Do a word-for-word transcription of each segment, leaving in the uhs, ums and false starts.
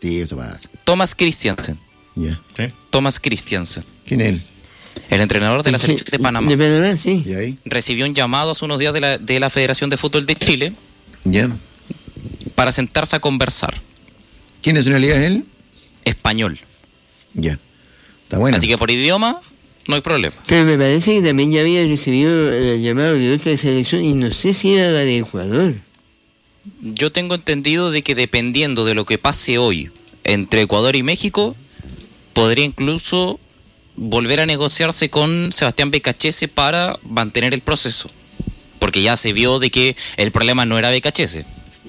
Sí, eso pasa. Thomas Christiansen. Ya. ¿Sí? Thomas Christiansen. ¿Quién es él? El entrenador de la Sí, selección de Panamá. De Panamá, sí. ¿Y ahí? Recibió un llamado hace unos días de la, de la Federación de Fútbol de Chile Ya. para sentarse a conversar. ¿Quién nacionalidad es él? Español. Ya. Está bueno. Así que por idioma no hay problema. Pero me parece que también ya había recibido el llamado de otra selección y no sé si era la de Ecuador. Yo tengo entendido de que dependiendo de lo que pase hoy entre Ecuador y México, podría incluso volver a negociarse con Sebastián Becachese para mantener el proceso. Porque ya se vio de que el problema no era Becachese.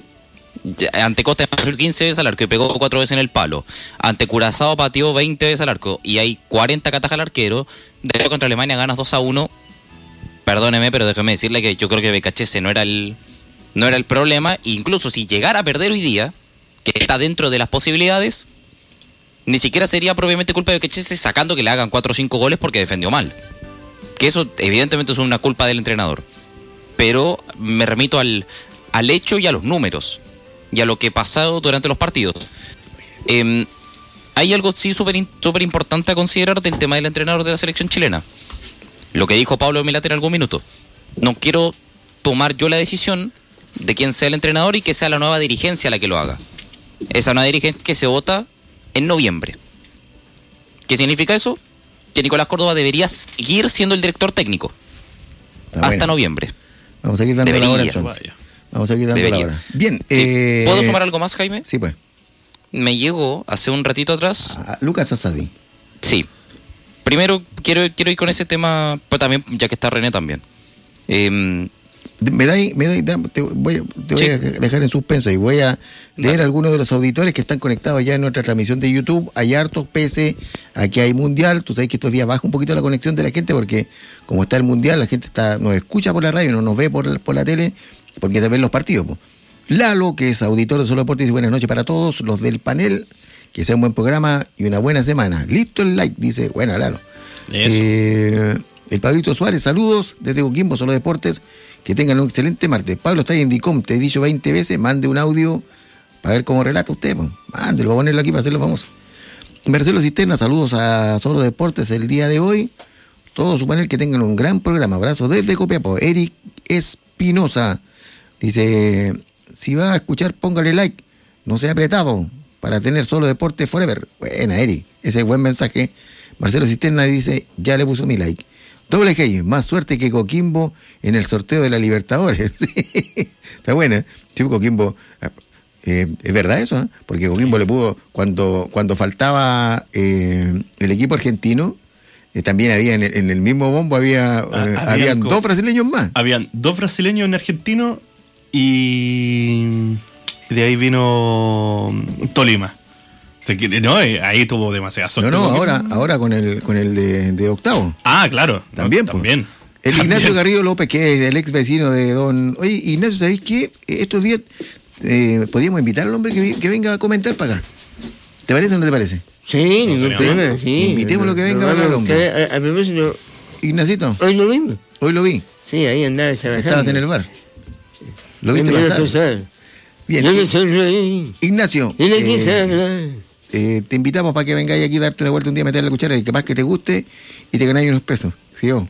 Ante Costa de Marfil quince veces al arco y pegó cuatro veces en el palo. Ante Curazao pateó veinte veces al arco y hay cuarenta que ataja al arquero. De contra Alemania ganas dos a uno. Perdóneme, pero déjeme decirle que yo creo que Becachese no era el no era el problema. Incluso si llegara a perder hoy día, que está dentro de las posibilidades, ni siquiera sería propiamente culpa de Becachese, sacando que le hagan cuatro o cinco goles porque defendió mal. Que eso evidentemente es una culpa del entrenador. Pero me remito al, al hecho y a los números y a lo que ha pasado durante los partidos. Eh, hay algo sí súper súper importante a considerar del tema del entrenador de la selección chilena. Lo que dijo Pablo Milate en algún minuto. No quiero tomar yo la decisión de quién sea el entrenador y que sea la nueva dirigencia la que lo haga. Esa nueva dirigencia que se vota en noviembre. ¿Qué significa eso? Que Nicolás Córdoba debería seguir siendo el director técnico. Está hasta bueno. noviembre. Vamos a seguir dando Debería. la hora entonces. Vamos a seguir dando Debería. la hora. Bien. Sí. Eh, ¿Puedo sumar algo más, Jaime? Sí, pues. Me llegó hace un ratito atrás. A Lucas Asadi. Sí. Primero quiero, quiero ir con ese tema, pero también, ya que está René también. Eh, Me da, me da, da- te voy, a- te voy Sí. a dejar en suspenso y voy a leer Dale. algunos de los auditores que están conectados ya en nuestra transmisión de YouTube. Hay hartos pese, aquí hay mundial. Tú sabes que estos días baja un poquito la conexión de la gente porque como está el mundial, la gente está nos escucha por la radio, no nos ve por, por la tele, porque también los partidos. Po. Lalo, que es auditor de Solo Deportes, dice buenas noches para todos los del panel, que sea un buen programa y una buena semana. Listo el like, dice, buena Lalo. Eso. Eh, el Pablito Suárez, saludos desde Coquimbo, Solo Deportes. Que tengan un excelente martes. Pablo está ahí en Dicom, te he dicho veinte veces, mande un audio para ver cómo relata usted. Pues. Mándelo, voy a ponerlo aquí para hacerlo famoso. Marcelo Cisterna, saludos a Solo Deportes el día de hoy. Todo su panel, que tengan un gran programa. Abrazos desde Copiapó. Eric Espinosa dice, si va a escuchar, póngale like, no sea apretado, para tener Solo Deportes forever. Buena, Eric, ese es buen mensaje. Marcelo Cisterna dice, ya le puso mi like. Doble G, más suerte que Coquimbo en el sorteo de la Libertadores. Está buena. Sí, Coquimbo, eh, es verdad eso, ¿eh? Porque Coquimbo le pudo, cuando, cuando faltaba eh, el equipo argentino, eh, también había en el, en el mismo bombo, había, eh, Ah, habían habían dos co- brasileños más. Habían dos brasileños, un argentino y de ahí vino Tolima. Se quiere- No, eh, ahí tuvo demasiada No, suerte. no, Coquimbo. ahora, ahora con el, con el de, de octavo. Ah, claro. no, También, pues. también. El También. Ignacio Garrido López, que es el ex vecino de don... Oye, Ignacio, ¿sabéis qué? Estos días eh, podríamos invitar al hombre que, vi- que venga a comentar para acá. ¿Te parece o no te parece? Sí, ningún sería problema, malo. sí. Invitémoslo que venga Lo para vamos el a hombre. buscar. A, a propósito, Ignacito, hoy lo mismo. hoy lo vi. Sí, ahí andaba trabajando. Estabas en el bar. Lo Me viste miró pasar. pasar. Bien. Yo le I- sonreí Ignacio, y le eh, quise hablar. eh, te invitamos para que vengáis aquí a darte una vuelta un día, meterle la cuchara y capaz que te guste y te ganáis unos pesos. ¿Fío?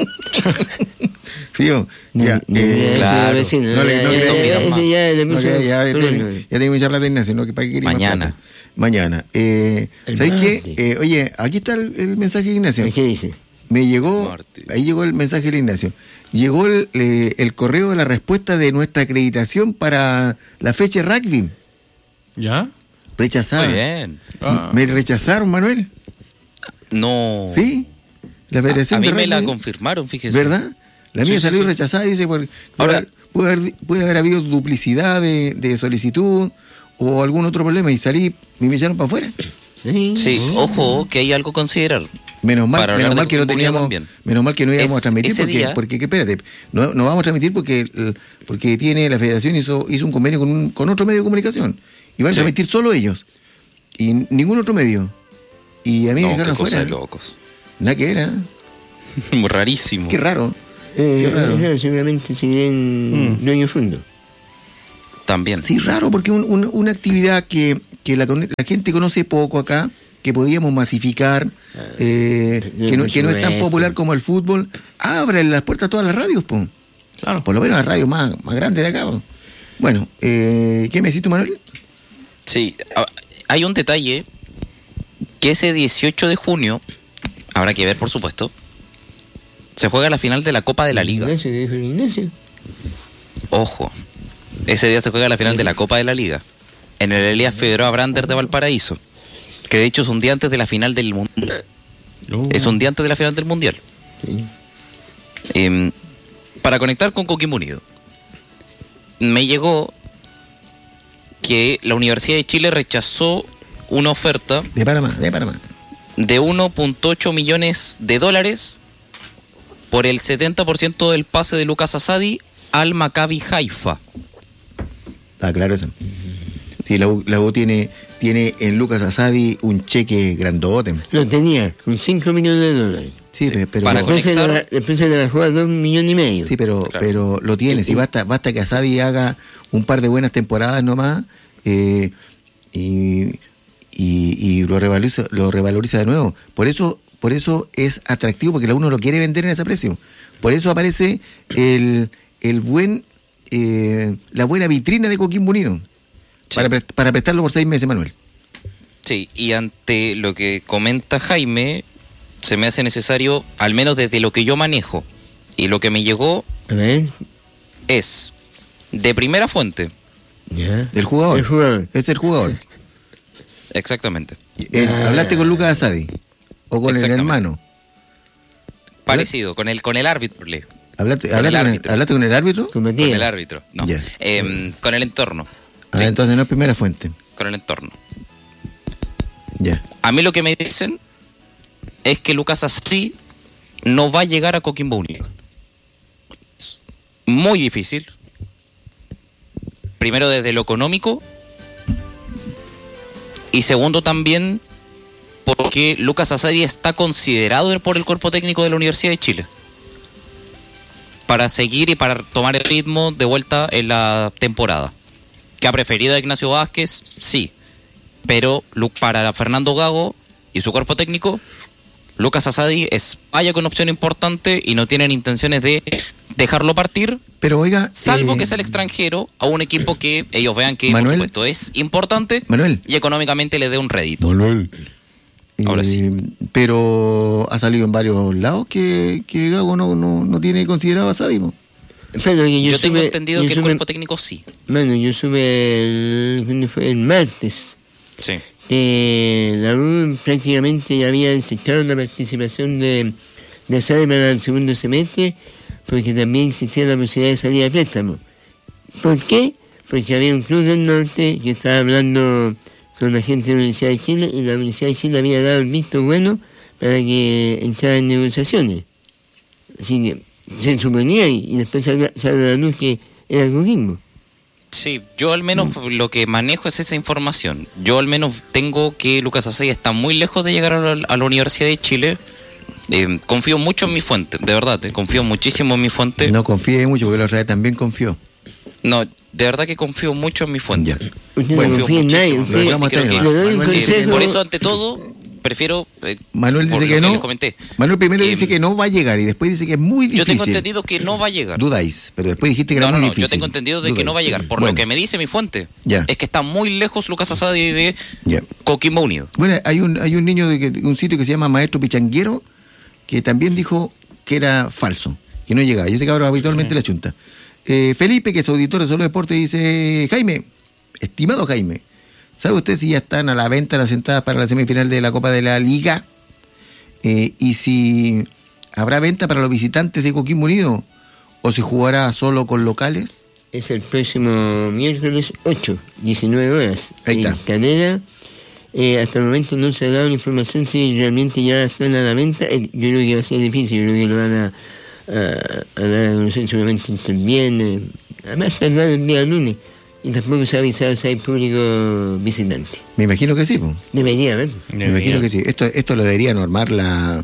¿Fío? Ya, No, eh, eso, claro. vecino, No le- no ya- le- ya- no, ese ya le No, puso- que ya, ya, no, tiene, no, ya tiene mucha plata, Ignacio, ¿no? Que para qué quería más Mañana. plata. Mañana. Eh, El ¿Sabes qué? martes. Eh, oye, aquí está el, el mensaje de Ignacio. ¿Qué dice? Me llegó, Martes. ahí llegó el mensaje de Ignacio. Llegó el, eh, el correo de la respuesta de nuestra acreditación para la fecha de rugby. ¿Ya? Rechazada. Muy bien. Ah. Me rechazaron, Manuel. No. ¿Sí? La A, Federación a mí de me la Rugby, confirmaron, fíjese. ¿verdad? La Sí, mía sí, salió sí. rechazada, dice, porque Ahora- puede, puede haber, puede haber habido duplicidad de, de solicitud o algún otro problema y salí y me echaron para afuera. Sí. Sí, ojo, que hay algo a considerar. Menos mal, Para hablar menos de mal que no fútbol teníamos, también. menos mal que no íbamos Es- a transmitir ese porque, día- porque que, espérate, no, no vamos a transmitir porque el- porque tiene la Federación hizo, hizo un convenio con un, con otro medio de comunicación y van a Sí. transmitir solo ellos y ningún otro medio y a mí me No, qué dejaron cosa afuera. de locos. Nada que era, Muy rarísimo. qué raro. Eh, Qué raro. eh, seguramente si bien Mm. dueño fondo. También. Sí, raro porque un- un- una actividad que, que la, la gente conoce poco acá, que podíamos masificar, eh, que, no, que no es tan popular como el fútbol. Ábrale las puertas a todas las radios, po. Claro. Por lo menos las radios más, más grandes de acá, po. Bueno, eh, ¿qué me decís tú, Manuel? Sí, hay un detalle que ese dieciocho de junio, habrá que ver por supuesto, se juega la final de la Copa de la Liga. Ignacio, ¿qué dijo el Ignacio? Ojo, ese día se juega la final de la Copa de la Liga en el Elías Figueroa Brander de Valparaíso, que de hecho es un día antes de la final del Mundial. Uh. Es un día antes de la final del Mundial. Sí. Eh, para conectar con Coquimbo Unido, me llegó que la Universidad de Chile rechazó una oferta de Panamá, de Panamá, de uno punto ocho millones de dólares por el setenta por ciento del pase de Lucas Asadi al Maccabi Haifa. Está claro eso. Sí, la U, la U tiene, tiene en Lucas Asadi un cheque grandote. Lo tenía, con cinco millones de dólares. Sí, sí, pero para después, conectar... se le, después se le bajó a dos millones y medio. Sí, pero, claro. pero lo tiene. Si basta, basta que Asadi haga un par de buenas temporadas nomás eh, y, y, y lo revaloriza, lo revaloriza de nuevo. Por eso, por eso es atractivo, porque la uno lo quiere vender en ese precio. Por eso aparece el, el buen, eh, la buena vitrina de Coquimbo Unido. Sí. Para, para prestarlo por seis meses, Manuel. Sí, y ante lo que comenta Jaime, se me hace necesario, al menos desde lo que yo manejo y lo que me llegó, a ver, es de primera fuente. ¿Ya? Del jugador. El jugador. Es el jugador. Exactamente. Eh, ¿Hablaste con Lucas Asadi? ¿O con el hermano? Parecido, con el, con el árbitro. ¿Hablaste, con, hablaste, el con, árbitro. El, ¿Hablaste con el árbitro? Con el árbitro, no. Yeah. Eh, con el entorno. Ah, sí. Entonces no es primera fuente. Con el entorno. Ya. Yeah. A mí lo que me dicen es que Lucas Asadi no va a llegar a Coquimbo Unido. Es muy difícil. Primero desde lo económico y segundo también porque Lucas Asadi está considerado por el cuerpo técnico de la Universidad de Chile para seguir y para tomar el ritmo de vuelta en la temporada. ¿Que ha preferido a Ignacio Vázquez? Sí. Pero para Fernando Gago y su cuerpo técnico, Lucas Asadi es vaya con opción importante y no tienen intenciones de dejarlo partir. Pero oiga, salvo eh, que sea el extranjero a un equipo que ellos vean que Manuel, por supuesto es importante, Manuel, y económicamente le dé un rédito. Manuel. Ahora sí. Eh, pero ha salido en varios lados que, que Gago no, no, no tiene considerado a Asadi. Pero yo, yo sube, tengo entendido yo que sube, el cuerpo técnico sí. Bueno, yo sube el, fue el martes. Sí. Que la U prácticamente ya había aceptado la participación de, de Asadi para el segundo semestre, porque también existía la posibilidad de salir a préstamo. ¿Por qué? Porque había un club del norte que estaba hablando con la gente de la Universidad de Chile y la Universidad de Chile había dado el visto bueno para que entrara en negociaciones. Así que se suponía y, y después sale, sale a la luz que era el Coquimbo. Sí, yo al menos mm. lo que manejo es esa información. Yo al menos tengo que Lucas Asadi está muy lejos de llegar a la, a la Universidad de Chile. Eh, confío mucho en mi fuente, de verdad, eh, confío muchísimo en mi fuente. No confíe mucho, porque la otra vez también confió. No, de verdad que confío mucho en mi fuente. Ya. Usted bueno, no confía en nadie. Usted, creo que, le doy un eh, por eso, ante todo, prefiero... Eh, Manuel dice que no. Les comenté. Manuel primero eh, dice que no va a llegar y después dice que es muy difícil. Yo tengo entendido que no va a llegar. Dudáis, pero después dijiste que no, era no, muy no, difícil. Yo tengo entendido de Dudáis. que no va a llegar. Por bueno. lo que me dice mi fuente, ya. es que está muy lejos Lucas Asadi de ya. Coquimbo Unido. Bueno, hay un hay un niño de, que, de un sitio que se llama Maestro Pichanguero que también dijo que era falso, que no llegaba. Yo sé que ahora habitualmente la chunta. Eh, Felipe, que es auditor de Solo Deporte, dice: Jaime, estimado Jaime, ¿sabe usted si ya están a la venta las entradas para la semifinal de la Copa de la Liga? Eh, y si habrá venta para los visitantes de Coquimbo Unido o se jugará solo con locales. Es el próximo miércoles ocho, diecinueve horas. Ahí está. En Calera. Eh, hasta el momento no se ha dado la información si realmente ya están a la venta. Eh, yo creo que va a ser difícil, yo creo que lo van a, a, a dar a conocer seguramente entre el viernes, además tardar el día lunes. Y tampoco se ha avisado si hay público visitante. Me imagino que sí, pues. Debería haber. Me imagino que sí. Esto, esto lo debería normar la,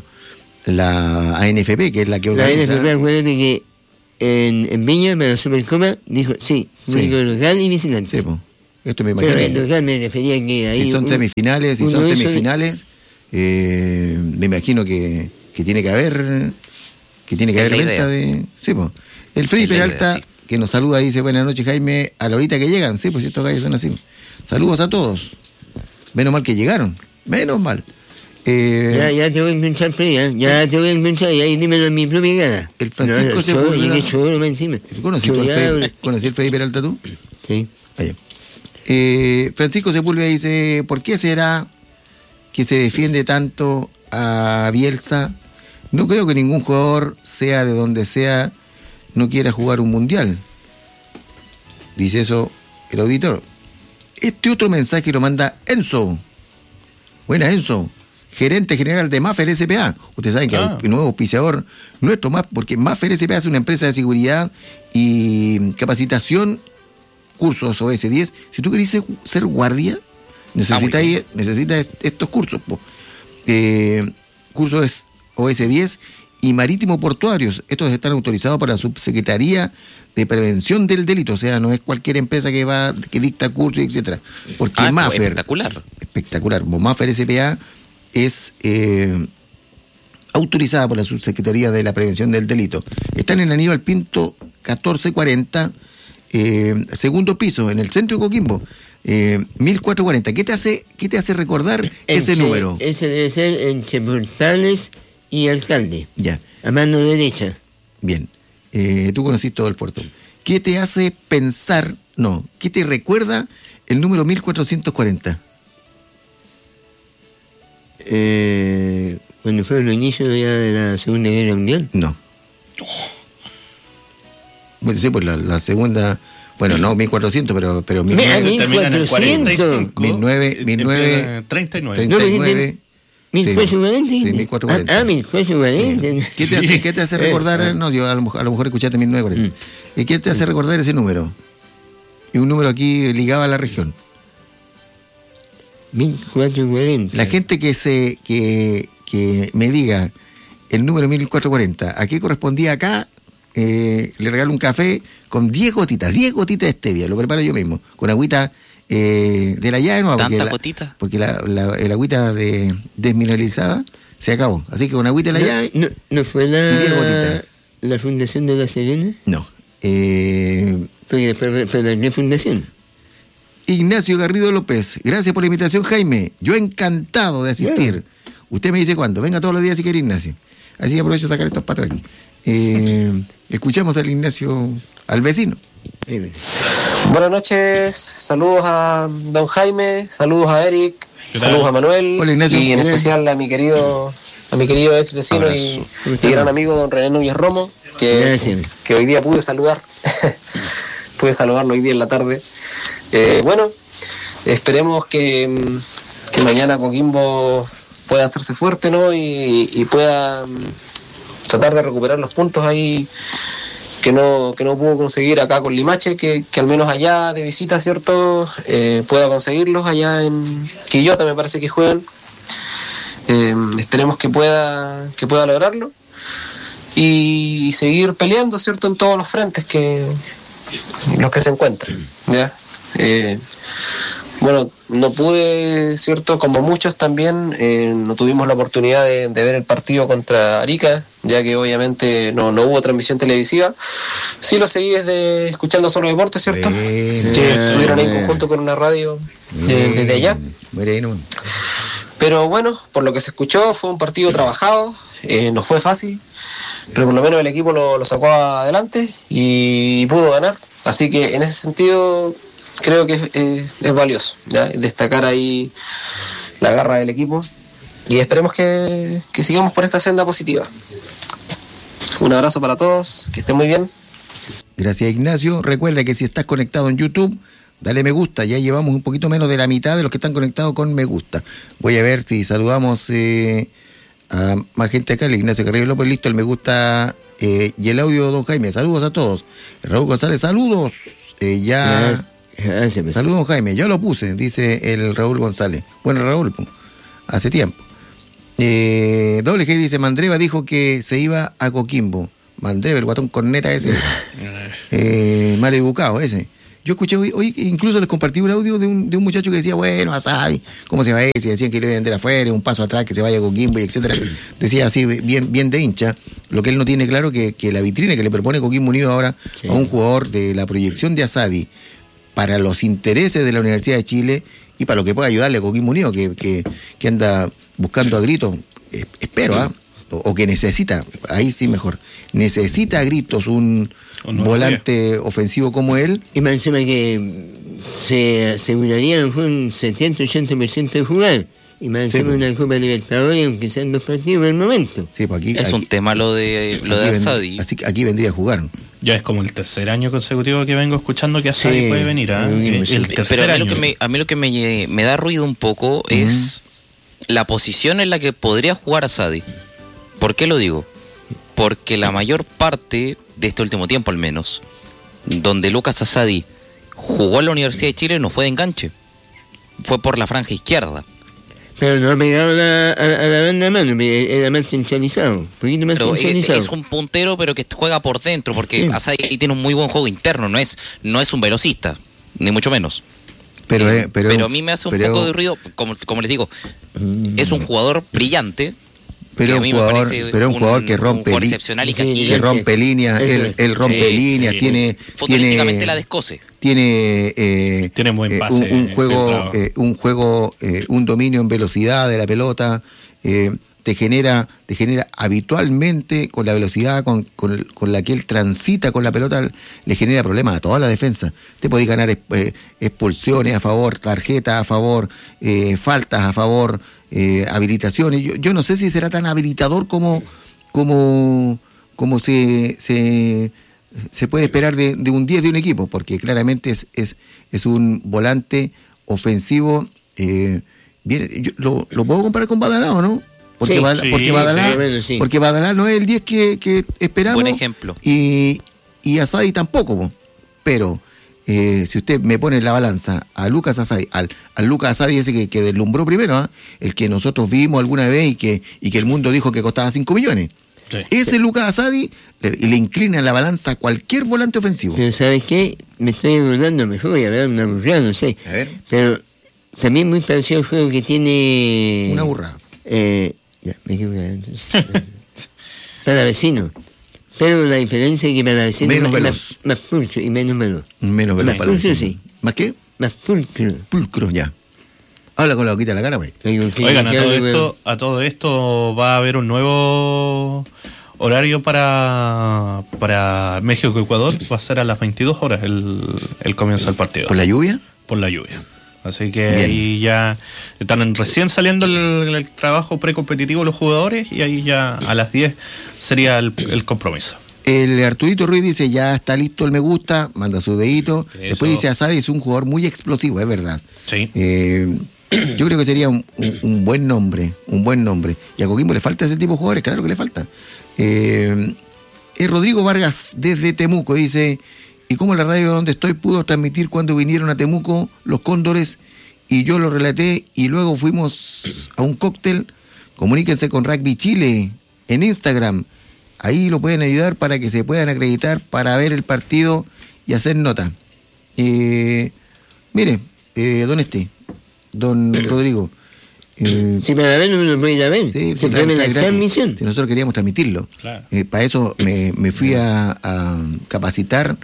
la A N F P, que es la que organiza. La A N F P, acuérdate que en, en Viña, para la Supercopa, dijo, sí, público sí. local y visitante. Sí, pues. Esto me Pero imagino. en local me refería que ahí... Si son un- semifinales, si uno son de esos- semifinales, eh, me imagino que, que tiene que haber que tiene que Es haber la venta idea. de. Sí, pues. El Freddy Es la Peralta, idea, sí. que nos saluda, dice buenas noches, Jaime, a la horita que llegan. Sí, pues estos gallos son así. Saludos a todos. Menos mal que llegaron. Menos mal. Eh, Ya, ya te voy a encontrar, Freddy, ¿eh? ya te voy a encontrar, y ahí dímelo en mi propia cara. El Francisco No, Sepúlveda- choro, llegué choro más encima. ¿Conocí por Choreado. Freddy- ¿Conocí el Freddy Peralta tú? Sí. Allá. Eh, Francisco Sepúlveda dice, ¿por qué será que se defiende tanto a Bielsa? No creo que ningún jugador, sea de donde sea, no quiera jugar un mundial. Dice eso el auditor. Este otro mensaje lo manda Enzo. Buena, Enzo. Gerente general de Maffer S P A. Ustedes saben que Ah. el nuevo auspiciador nuestro, más porque Maffer S P A es una empresa de seguridad y capacitación, cursos O S diez. Si tú querés ser, ser guardia, necesitas, muy necesitas est- estos cursos. Po. Eh, cursos O S diez y marítimo portuarios. Estos están autorizados por la Subsecretaría de Prevención del Delito. O sea, no es cualquier empresa que va que dicta cursos, etcétera. Porque Ah, Maffer, espectacular. espectacular. Maffer S P A es eh, autorizada por la Subsecretaría de la Prevención del Delito. Están en Aníbal Pinto catorce cuarenta, eh, segundo piso, en el centro de Coquimbo, eh, mil cuatrocientos cuarenta. ¿Qué te hace, qué te hace recordar ese Entre- número? Ese debe ser entre Portales y Alcalde, Ya, a mano derecha. bien. Eh, tú conociste todo el puerto. ¿Qué te hace pensar, no, qué te recuerda el número mil cuatrocientos cuarenta? Eh, cuando fue el inicio ya de la Segunda Guerra Mundial. No. Bueno, sí, pues la, la segunda, bueno, no mil cuatrocientos, pero, pero mil Mira, novecientos. Se termina en el cuatrocientos. cuarenta y cinco. mil nueve- eh, mil nueve- en treinta y nueve. No, treinta y nueve. ¿mil cuatrocientos cuarenta? Sí, mil cuatrocientos cuarenta. Ah, ah, mil cuatrocientos cuarenta. ¿Qué te hace, qué te hace Eh, recordar? ah. No, yo a lo, mejor- a lo mejor escuchaste mil novecientos cuarenta. Mm. ¿Y qué te hace recordar ese número? Y un número aquí ligado a la región. mil cuatrocientos cuarenta. La gente que se que, que me diga el número mil cuatrocientos cuarenta, ¿a qué correspondía acá? Eh, le regalo un café con diez gotitas, diez gotitas de stevia, lo preparo yo mismo, con agüita eh, de la llave, no, porque, ¿Tanta la, gotita? porque la, la- el agüita de, desmineralizada se acabó. Así que con agüita de la No, llave, no, ¿no fue y diez la, gotitas. la fundación de La Serena? no. Eh, Porque después fue- fue la refundación. Ignacio Garrido López, gracias por la invitación, Jaime. Yo encantado de asistir. Usted me dice cuándo. Venga todos los días si quiere, Ignacio. Así que aprovecho de sacar estas patas aquí. Eh, escuchamos al Ignacio, al vecino. Ahí ven. Buenas noches, saludos a don Jaime, saludos a Eric, ¿Qué tal? saludos a Manuel Hola, Ignacio. y en Hola. especial a mi querido a mi querido ex vecino y, Abrazo. y gran amigo don René Núñez Romo, que, Gracias. que hoy día pude saludar, pude saludarlo hoy día en la tarde. Eh, bueno, esperemos que, mm, que mañana Coquimbo pueda hacerse fuerte, ¿no? Y, y pueda mm, tratar de recuperar los puntos ahí que no, que no pudo conseguir acá con Limache, que, que al menos allá de visita, ¿cierto? Eh, pueda conseguirlos allá en Quillota, me parece que juegan. Eh, esperemos que pueda, que pueda lograrlo y seguir peleando, ¿cierto? En todos los frentes que los que se encuentran, ¿ya? Eh, bueno, no pude, ¿cierto? Como muchos también, eh, no tuvimos la oportunidad de, de ver el partido contra Arica, ya que obviamente no, no hubo transmisión televisiva. Sí lo seguí desde escuchando Solo Deportes, ¿cierto? Bueno, Que estuvieron ahí en bueno. conjunto con una radio de- desde allá. Bueno, ahí nomás. Pero bueno, por lo que se escuchó, fue un partido trabajado, eh, no fue fácil, pero por lo menos el equipo lo, lo sacó adelante y pudo ganar. Así que en ese sentido creo que es, eh, es valioso, ¿ya? Destacar ahí la garra del equipo y esperemos que, que sigamos por esta senda positiva. Un abrazo para todos, que estén muy bien. Gracias, Ignacio. Recuerda que si estás conectado en YouTube, dale me gusta. Ya llevamos un poquito menos de la mitad de los que están conectados con me gusta. Voy a ver si saludamos eh, a más gente acá. El Ignacio Carrillo López, listo, el me gusta eh, y el audio, don Jaime. Saludos a todos. El Raúl González, saludos. Eh, ya. Gracias, gracias, pues. Saludos, Jaime. Yo lo puse, dice el Raúl González. Bueno, Raúl, pues, hace tiempo. Eh, Doble G dice: Mandreva dijo que se iba a Coquimbo. Mandreva, el guatón corneta ese. Eh, mal educado ese. Yo escuché hoy, hoy incluso les compartí un audio de un, de un muchacho que decía, bueno, Asadi, ¿cómo se va a ir? Si decían que le iban a vender afuera, un paso atrás, que se vaya con Coquimbo, y etcétera. Decía así, bien, bien de hincha. Lo que él no tiene claro que, que la vitrina que le propone Coquimbo Unido ahora sí. a un jugador de la proyección de Asadi para los intereses de la Universidad de Chile y para lo que pueda ayudarle a Coquimbo Unido, que, que, que anda buscando a gritos, eh, espero, ¿ah? ¿eh? O, o que necesita, ahí sí mejor, necesita a gritos un, un volante día. ofensivo como él. Y me encima que se aseguraría a lo mejor un setenta a ochenta por ciento de jugar. Y más encima sí, una Copa Libertadores, aunque sean dos partidos en el momento. Sí, pues aquí, es aquí, un tema lo de lo de Asadi. Así que aquí vendría a jugar. Ya es como el tercer año consecutivo que vengo escuchando que Asadi sí, puede venir. ¿eh? El tercer Pero a mí año. lo que me, a mí lo que me, me da ruido un poco uh-huh. es la posición en la que podría jugar Asadi. ¿Por qué lo digo? Porque la mayor parte de este último tiempo al menos, donde Lucas Asadi jugó en la Universidad de Chile, no fue de enganche. Fue por la franja izquierda. Pero no ha pegado a la, a, a la banda de mano, era más centralizado, un poquito más pero centralizado. Es un puntero, pero que juega por dentro, porque sí. Asadi tiene un muy buen juego interno, no es, no es un velocista, ni mucho menos. Pero, eh, eh, pero, pero a mí me hace un pero, poco de ruido, como, como les digo, mm. es un jugador brillante. Pero un jugador, pero un jugador que rompe, un excepcional y que, aquí, que rompe línea, él, él rompe sí, línea, sí. tiene, futbolísticamente la descose. Tiene, eh, tiene buen pase, eh, un, un juego, eh, un juego, eh, un dominio en velocidad de la pelota, eh, te genera, te genera habitualmente con la velocidad con, con, con la que él transita con la pelota, le genera problemas a toda la defensa. Te podés ganar eh, expulsiones a favor, tarjetas a favor, eh, faltas a favor. Eh, habilitaciones, yo, yo no sé si será tan habilitador como como, como se, se, se puede esperar de, de un diez de un equipo, porque claramente es, es, es un volante ofensivo. Eh, bien, yo, lo, ¿Lo puedo comparar con Badalá o no? Porque, sí, Badalá, sí, porque, sí, Badalá, sí, bueno, sí. porque Badalá no es el diez que, que esperamos. Buen ejemplo. Y, y Asadi tampoco, pero Eh, si usted me pone en la balanza a Lucas Asadi, al, al Lucas Asadi ese que, que deslumbró primero, ¿eh? el que nosotros vimos alguna vez y que, y que el mundo dijo que costaba cinco millones. Sí. Ese sí. Lucas Asadi le, le inclina en la balanza a cualquier volante ofensivo. Pero ¿sabes qué? Me estoy acordando mejor, voy a ver una burrada, no sé. A ver. Pero también muy parecido al juego que tiene... Una burrada. Eh, ya, me equivoqué. Para vecino. Pero la diferencia es que para vecino menos más, veloz. Más, más pulcro y menos veloz. Menos veloz más para pulcro, vecino. sí. ¿Más qué? Más pulcro. Pulcro, ya. Habla con la boquita de la cara, güey. Oigan, a todo, esto, a todo esto va a haber un nuevo horario para, para México-Ecuador. Va a ser a las veintidós horas el, el comienzo del partido. ¿Por la lluvia? Por la lluvia. Así que Bien. ahí ya están recién saliendo el, el trabajo precompetitivo los jugadores y ahí ya a las diez sería el, el compromiso. El Arturito Ruiz dice, ya está listo el me gusta, manda su dedito. Eso. Después dice, Asadi es un jugador muy explosivo, es verdad. Sí. Eh, yo creo que sería un, un, un buen nombre, un buen nombre. Y a Coquimbo le falta ese tipo de jugadores, claro que le falta. Eh, eh, Rodrigo Vargas desde Temuco dice... ¿Y cómo la radio donde estoy pudo transmitir cuando vinieron a Temuco los Cóndores y yo lo relaté y luego fuimos a un cóctel? Comuníquense con Rugby Chile en Instagram. Ahí lo pueden ayudar para que se puedan acreditar para ver el partido y hacer nota. Eh, mire, eh, don este, don Rodrigo. Eh, si para verlo uno puede ir a ver, sí, se pone la transmisión. Si nosotros queríamos transmitirlo. Claro. Eh, para eso me, me fui a, a capacitar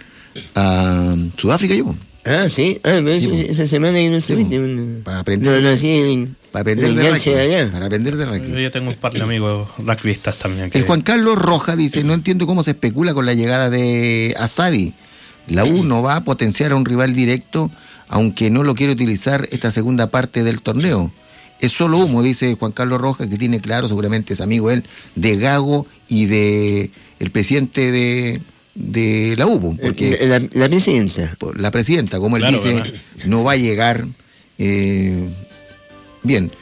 a Sudáfrica yo. Ah, sí, ah, pero sí, esa semana yo no estuviste. Sí, un... para aprender, no, no, sí, el, para aprender de rugby, de allá. Para aprender de rugby. Yo ya tengo un par de amigos rugbyistas también. Que... El Juan Carlos Roja dice, no entiendo cómo se especula con la llegada de Asadi. La U no va a potenciar a un rival directo, aunque no lo quiere utilizar esta segunda parte del torneo. Es solo humo, dice Juan Carlos Roja, que tiene claro, seguramente es amigo él, de Gago y de el presidente de... de la U, porque la, la, la presidenta la presidenta, como él claro, dice, ¿verdad? No va a llegar eh, bien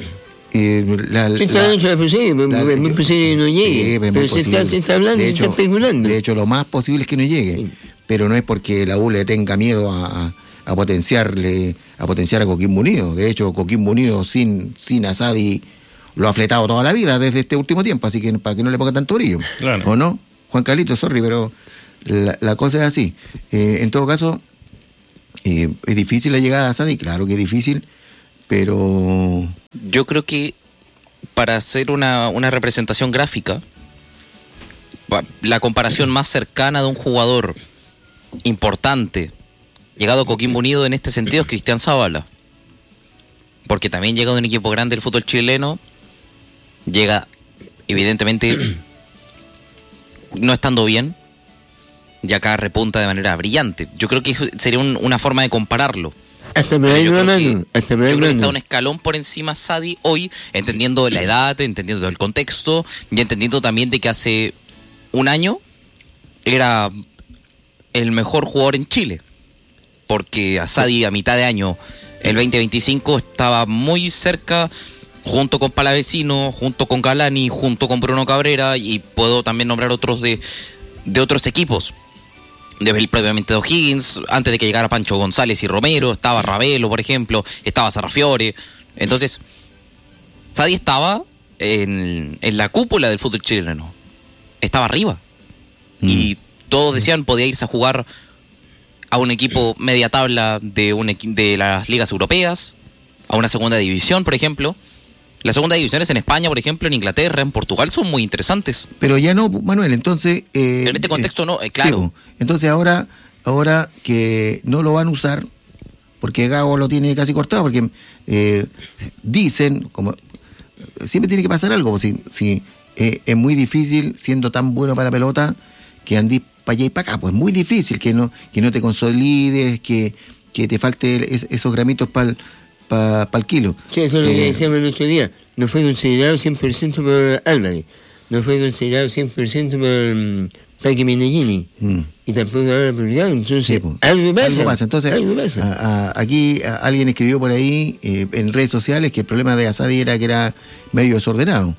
eh, la, se está dando la posible, la, es muy posible que no llegue, sí, pero se está, se está hablando, se está especulando. De hecho, lo más posible es que no llegue, sí. Pero no es porque la U le tenga miedo a, a potenciarle a potenciar a Coquimbo Unido. De hecho, Coquimbo Unido sin, sin Asadi lo ha fletado toda la vida desde este último tiempo, así que para que no le ponga tanto brillo, claro. ¿O no? Juan Carlito, sorry, pero la, la cosa es así. Eh, en todo caso, Eh, es difícil la llegada de Asadi, claro que es difícil, pero... Yo creo que para hacer una, una representación gráfica, la comparación más cercana de un jugador importante llegado a Coquimbo Unido en este sentido es Cristian Zavala, porque también llega de un equipo grande del fútbol chileno, llega evidentemente no estando bien, y acá repunta de manera brillante. Yo creo que sería un, una forma de compararlo. Hasta me Yo creo que, hasta me yo creo que está un escalón por encima Sadi hoy, entendiendo la edad, entendiendo el contexto y entendiendo también de que hace un año era el mejor jugador en Chile, porque a Sadi a mitad de año, el veinte veinticinco, estaba muy cerca, junto con Palavecino, junto con Galani, junto con Bruno Cabrera, y puedo también nombrar otros de, de otros equipos, de el previamente de O'Higgins, antes de que llegara Pancho González y Romero, estaba Ravelo, por ejemplo, estaba Sarrafiore. Entonces, Sadi estaba en, en la cúpula del fútbol chileno, estaba arriba. Mm. Y todos decían podía irse a jugar a un equipo media tabla de, un equi- de las ligas europeas, a una segunda división, por ejemplo. Las segundas divisiones en España, por ejemplo, en Inglaterra, en Portugal, son muy interesantes. Pero ya no, Manuel, entonces... Eh, en este contexto eh, no, eh, claro. Sí, entonces ahora, ahora que no lo van a usar, porque Gago lo tiene casi cortado, porque eh, dicen, como siempre tiene que pasar algo, si, si eh, es muy difícil, siendo tan bueno para la pelota, que andís para allá y para acá, pues muy difícil, que no, que no te consolides, que, que te falte es, esos gramitos para el para pa el kilo. Sí, eso es lo eh, que decíamos el otro día. No fue considerado cien por ciento por Álvarez, no fue considerado cien por ciento por um, Paqui Menellini, mm. y tampoco ahora por Gago. Entonces, sí, pues, algo pasa. Algo pasa. Entonces, algo pasa. A, a, aquí a, alguien escribió por ahí eh, en redes sociales que el problema de Asadi era que era medio desordenado.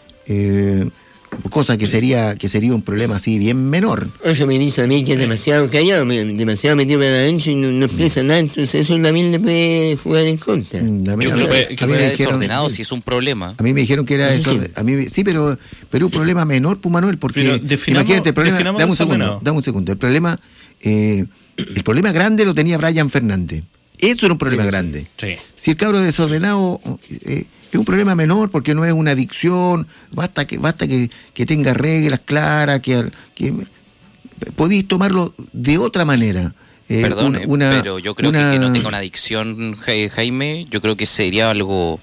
Eh, cosa que sería que sería un problema así bien menor. Oye, me dice a mí que es demasiado callado, demasiado metido para adentro y no, no expresa nada, entonces eso también le puede jugar en contra. Yo creo que, que sea desordenado si es un problema. A mí me dijeron que era desordenado. A mí, sí, pero pero un problema menor, pues, Manuel, porque imagínate el problema. Dame un segundo, dame un segundo. El problema, eh, el problema grande lo tenía Brian Fernández. Eso era un problema sí, grande. Sí. Si el cabro es desordenado, eh, es un problema menor porque no es una adicción, basta que basta que, que tenga reglas claras, que, que podéis tomarlo de otra manera. Eh, Perdón, una, una, pero yo creo una... que, que no tenga una adicción, Jaime, yo creo que sería algo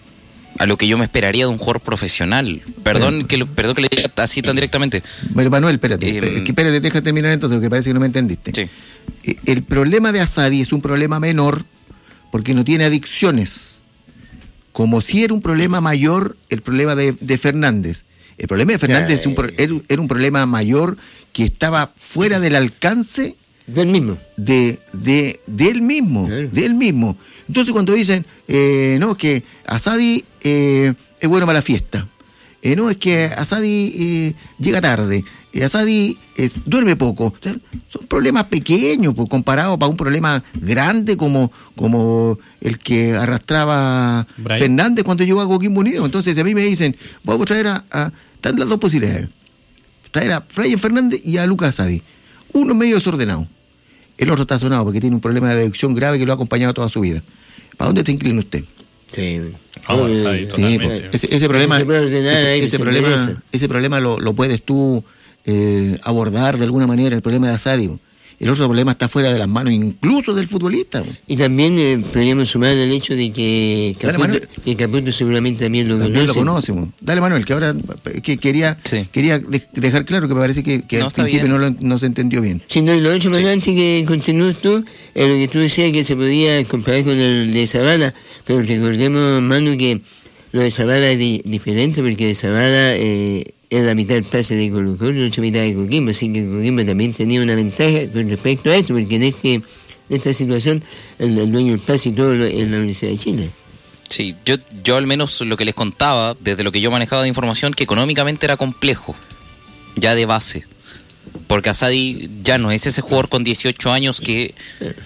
a lo que yo me esperaría de un jugador profesional. Perdón bueno. que lo, perdón que le diga así tan directamente. Bueno, Manuel, espérate, eh, espérate, deja terminar entonces, porque parece que no me entendiste. Sí. El problema de Asadi es un problema menor porque no tiene adicciones. Como si era un problema mayor el problema de, de Fernández. El problema de Fernández es un, era, era un problema mayor que estaba fuera del alcance del mismo. De, de, de él mismo, claro. de él mismo. Entonces cuando dicen, eh, no, que Asadi eh, es bueno para la fiesta. Eh, no, es que Asadi eh, llega tarde. Eh, Asadi es, duerme poco. O sea, son problemas pequeños pues, comparados para un problema grande como, como el que arrastraba Brian Fernández cuando llegó a Coquimbo Unido. Entonces a mí me dicen, vamos a traer a, a están las dos posibilidades. Traer a Brian Fernández y a Lucas Asadi. Uno es medio desordenado. El otro está sonado porque tiene un problema de adicción grave que lo ha acompañado toda su vida. ¿Para dónde te inclina usted? Sí, oh, sí, sí ese, ese problema, ese, ese problema, ese problema lo, lo puedes tú eh, abordar de alguna manera, el problema de Asadi. El otro problema está fuera de las manos incluso del futbolista. Y también eh, podríamos sumar el hecho de que Caputo, que Caputo seguramente también lo también conoce. lo conocemos. Dale, Manuel, que ahora que quería sí. quería dejar claro que me parece que, que no, al principio no, lo, no se entendió bien. Sí, no, y lo otro, Manuel, antes que continúes tú, eh, lo que tú decías que se podía comparar con el de Zavala, pero recordemos, Manu, que lo de Zavala es di- diferente, porque de Zavala eh, era la mitad del pase de Colo-Colo y la otra mitad de Coquimbo, así que Coquimbo también tenía una ventaja con respecto a esto, porque en este en esta situación el, el dueño del pase y todo lo, en la Universidad de Chile. Sí, yo, yo al menos lo que les contaba, desde lo que yo manejaba de información, que económicamente era complejo, ya de base, porque Asadi ya no es ese jugador con dieciocho años que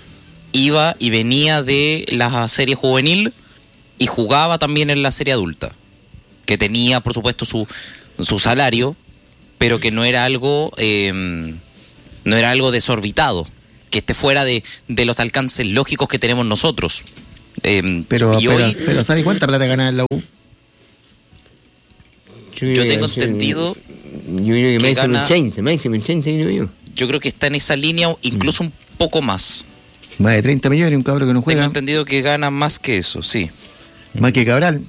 iba y venía de la serie juvenil y jugaba también en la serie adulta, que tenía por supuesto su su salario, pero que no era algo eh, no era algo desorbitado. que esté fuera de, de los alcances lógicos que tenemos nosotros. Eh, pero, y pero, hoy, pero ¿sabes cuánta plata gana en la U? yo tengo entendido Yo creo que que máximo gana- ochenta, máximo ochenta creo yo. yo creo que está en esa línea, incluso un poco más. Más de treinta millones, un cabro que no Tengo juega. entendido que gana más que eso, sí. Más que Cabral.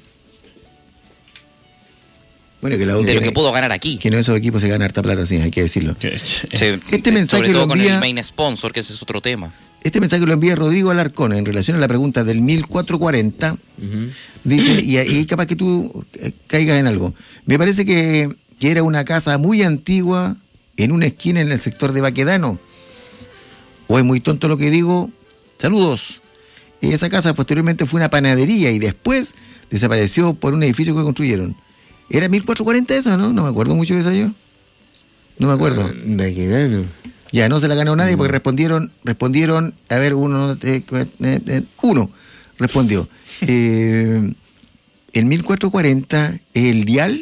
Bueno, que la U De lo tiene- que pudo ganar aquí. que en esos equipos se gana harta plata, sí, hay que decirlo. Que- Sí, Este mensaje sobre todo lo con envía- el main sponsor, que ese es otro tema. Este mensaje lo envía Rodrigo Alarcón en relación a la pregunta del mil cuatrocientos cuarenta. Ujú. Dice, y ahí capaz que tú eh, caigas en algo. Me parece que, que era una casa muy antigua en una esquina en el sector de Baquedano. O es muy tonto lo que digo. Saludos. Y esa casa posteriormente fue una panadería y después desapareció por un edificio que construyeron. ¿Era mil cuatrocientos cuarenta eso, no? No me acuerdo mucho de eso yo. No me acuerdo. Baquedano. Ya, no se la ganó nadie porque respondieron, respondieron, a ver, uno, eh, eh, eh, uno respondió. Eh, el mil cuatrocientos cuarenta, el dial,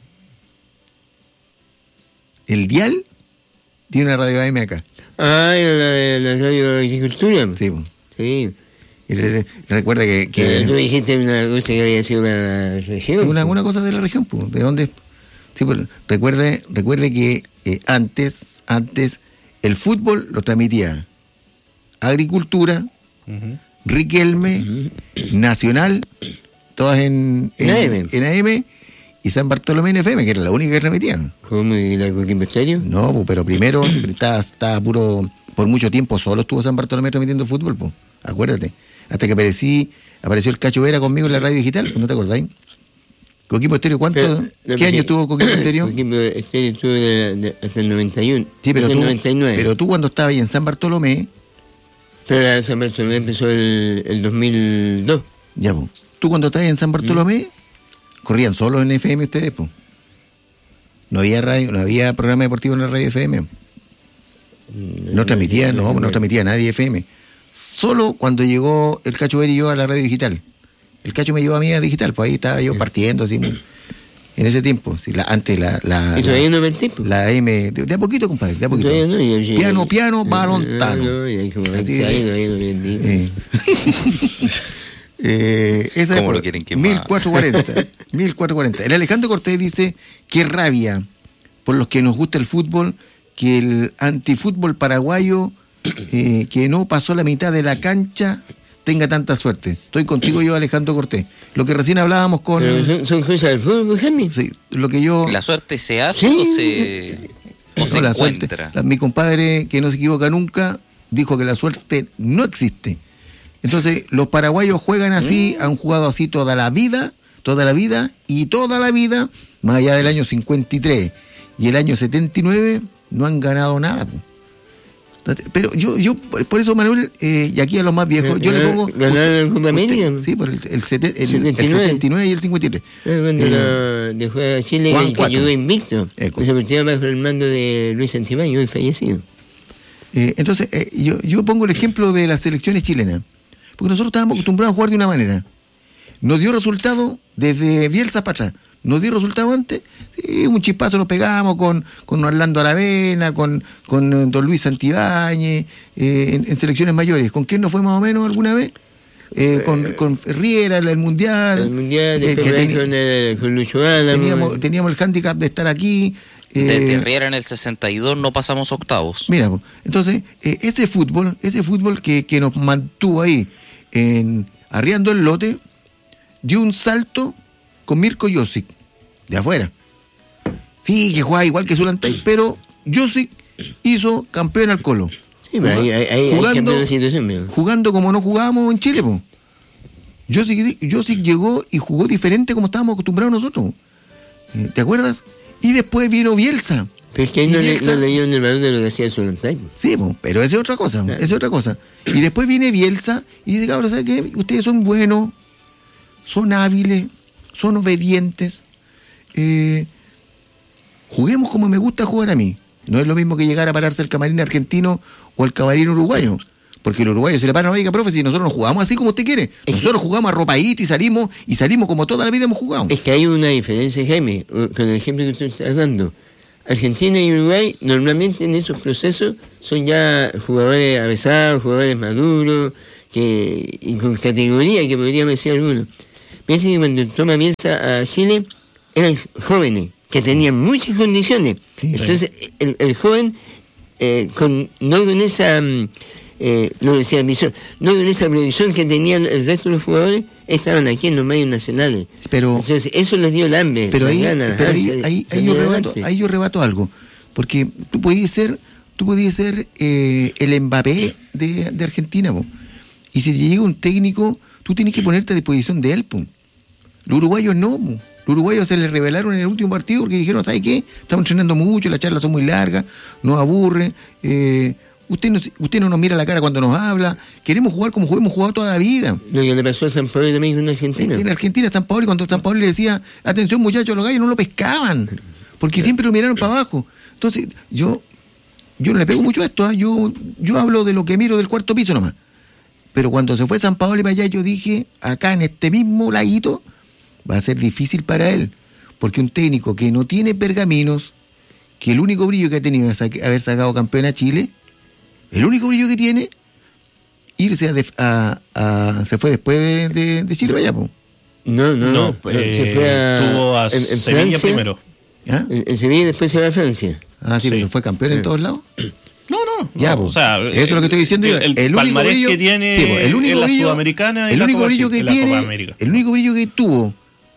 el dial tiene una radio A M acá. Ah, era la de la radio de agricultura. Sí, po. Sí. Y re- recuerda que, que Que tú dijiste una cosa que había sido para la región. una, una cosa de la región, pues, ¿de dónde? Sí, pues, recuerde, recuerde que eh, antes, antes el fútbol lo transmitía Agricultura, Ujú. Riquelme, Nacional, todas en, en, En A M. en A M, y San Bartolomé en F M, que era la única que transmitían. ¿Cómo? ¿Y la Coquimbo Estéreo? No, pues, pero primero estaba, estaba puro, por mucho tiempo solo estuvo San Bartolomé transmitiendo fútbol, pues, acuérdate. Hasta que aparecí, apareció el Cacho Vera conmigo en la radio digital, pues, ¿no te acordáis? Coquimbo Estéreo, ¿cuánto? Pero, no, ¿Qué pues, año sí. tuvo Coquimbo Estéreo? Coquimbo Estéreo estuvo de- de- hasta el noventa y uno. Sí, pero hasta tú, el noventa y nueve. pero tú cuando estabas ahí en San Bartolomé, Pero la San Bartolomé empezó el, el dos mil dos. ya, pues, tú cuando estabas en San Bartolomé, corrían solo en F M ustedes, pues. No había radio, no había programa deportivo en la radio F M. No transmitía, no, no transmitía nadie F M. Solo cuando llegó el Cacho Vera y yo a la radio digital. El Cacho me llevó a mí a digital, pues ahí estaba yo partiendo así. En ese tiempo, sí, la, antes la, la, ¿Y todavía la, no partí? pues? la M, de, de a poquito, compadre, de a poquito. Todavía no, y- y- Piano, y- piano, y- balontano. No, no, y hay como Así veinte de- años, todavía no aprendí. Eh. Eh, esa ¿Cómo es lo quieren quemar? mil cuatrocientos cuarenta. mil cuatrocientos cuarenta. El Alejandro Cortés dice que rabia por los que nos gusta el fútbol, que el antifútbol paraguayo eh, que no pasó la mitad de la cancha tenga tanta suerte. Estoy contigo yo, Alejandro Cortés. Lo que recién hablábamos con... Pero son, son cosas del fútbol, Jaime. Sí, lo que yo... ¿La suerte se hace Sí. o se, o no, se la encuentra? suerte. La- mi compadre, que no se equivoca nunca, dijo que la suerte no existe. Entonces, los paraguayos juegan así, han jugado así toda la vida, toda la vida, y toda la vida, más allá del año cincuenta y tres y el año setenta y nueve, no han ganado nada. Po. Entonces, pero yo, yo por por eso, Manuel, eh, y aquí a los más viejos, yo le pongo... ¿Ganaron la Copa América? Sí, por el, el, sete- el- el setenta y nueve. setenta y nueve y el cincuenta y tres. Eh, Cuando Eh, la, de juega Chile Juan que, que cuatro. llegó invicto. Eco. Se partió bajo el mando de Luis Santibáñez, hoy fallecido. Eh, entonces, eh, yo, yo pongo el ejemplo de las selecciones chilenas. Porque nosotros estábamos acostumbrados a jugar de una manera. Nos dio resultado desde Bielsa para atrás. Nos dio resultado antes. Sí, un chispazo nos pegamos con, con Orlando Aravena, con, con eh, Don Luis Santibáñez, eh, en, en selecciones mayores. ¿Con quién nos fue más o menos alguna vez? Eh, con, con Riera, el Mundial. El Mundial, eh, después que eh, teni- con, el- con Lucho Álamo. teníamos, teníamos el hándicap de estar aquí. eh, Desde Riera en el sesenta y dos no pasamos octavos. Mira, po, entonces, eh, ese fútbol, ese fútbol que, que nos mantuvo ahí, en, arriando el lote, dio un salto con Mirko Josic, de afuera. Sí, que jugaba igual que Zulantay, pero Josic hizo campeón al Colo. Sí, pero ahí, ahí, ahí Jugando- cambió la situación, mío. Jugando como no jugábamos en Chile, po. Josic, Josic llegó y jugó diferente como estábamos acostumbrados nosotros. Eh, ¿Te acuerdas? Y después vino Bielsa. Pero es que ahí Y no, le, Bielsa- no le dieron el valor de lo que hacía Solantay. Sí, po, pero esa es otra cosa, Claro. esa es otra cosa. Y después viene Bielsa y dice, cabrón, ¿sabes qué? Ustedes son buenos, son hábiles, son obedientes. Eh, juguemos como me gusta jugar a mí. No es lo mismo que llegar a pararse el camarín argentino o el camarín uruguayo. Porque el uruguayo se le para, oiga, profe, si nosotros nos jugamos así como usted quiere. Nosotros jugamos arropadito y salimos, y salimos como toda la vida hemos jugado. Es que hay una diferencia, Jaime, o- con el ejemplo que usted está dando. Argentina y Uruguay normalmente en esos procesos son ya jugadores avesados, jugadores maduros, que y con categoría, que podríamos decir algunos. Piensa que cuando toma Bielsa a Chile eran jóvenes que tenían muchas condiciones. Sí, entonces el, el joven eh, con no con esa eh, lo decía Misión, no con esa previsión que tenían el resto de los jugadores, estaban aquí en los medios nacionales. Pero, entonces eso les dio el hambre. Pero ahí, ganas, pero ahí, ahí, ahí, ahí, yo rebato, ahí yo rebato algo, porque tú podías ser, tú podías ser eh, el Mbappé de, de Argentina, po. Y si llega un técnico, tú tienes que ponerte a disposición de él, po. Los uruguayos no, po. Los uruguayos se les rebelaron en el último partido porque dijeron, ¿sabes qué? Estamos entrenando mucho, las charlas son muy largas, nos aburren, eh, usted, no, usted no nos mira la cara cuando nos habla, queremos jugar como hemos jugado toda la vida. Lo que le pasó a San Pablo también en Argentina. En, en Argentina, San Pablo, cuando San Pablo le decía, atención muchachos, los gallos no lo pescaban, porque siempre lo miraron para abajo. Entonces, yo yo no le pego mucho a esto, ¿eh? yo, yo hablo de lo que miro del cuarto piso nomás. Pero cuando se fue San Pablo para allá, yo dije, acá en este mismo laguito, va a ser difícil para él, porque un técnico que no tiene pergaminos, que el único brillo que ha tenido es haber sacado campeón a Chile, el único brillo que tiene, irse a, def, a, a se fue después de, de, de Chile para allá, po. No, no, no eh, se fue a, tuvo a en, en Sevilla Francia, primero. ¿Ah? En, en Sevilla y después se va a Francia. Ah, sí, sí. Pero fue campeón sí. en todos lados. No, no, ya, no, pues, o sea, eso es lo que estoy diciendo yo. El, el, el único brillo que tiene sí, pues, el único en la brillo, Sudamericana y el la único Copa brillo que la tiene, Copa América. El único brillo que tuvo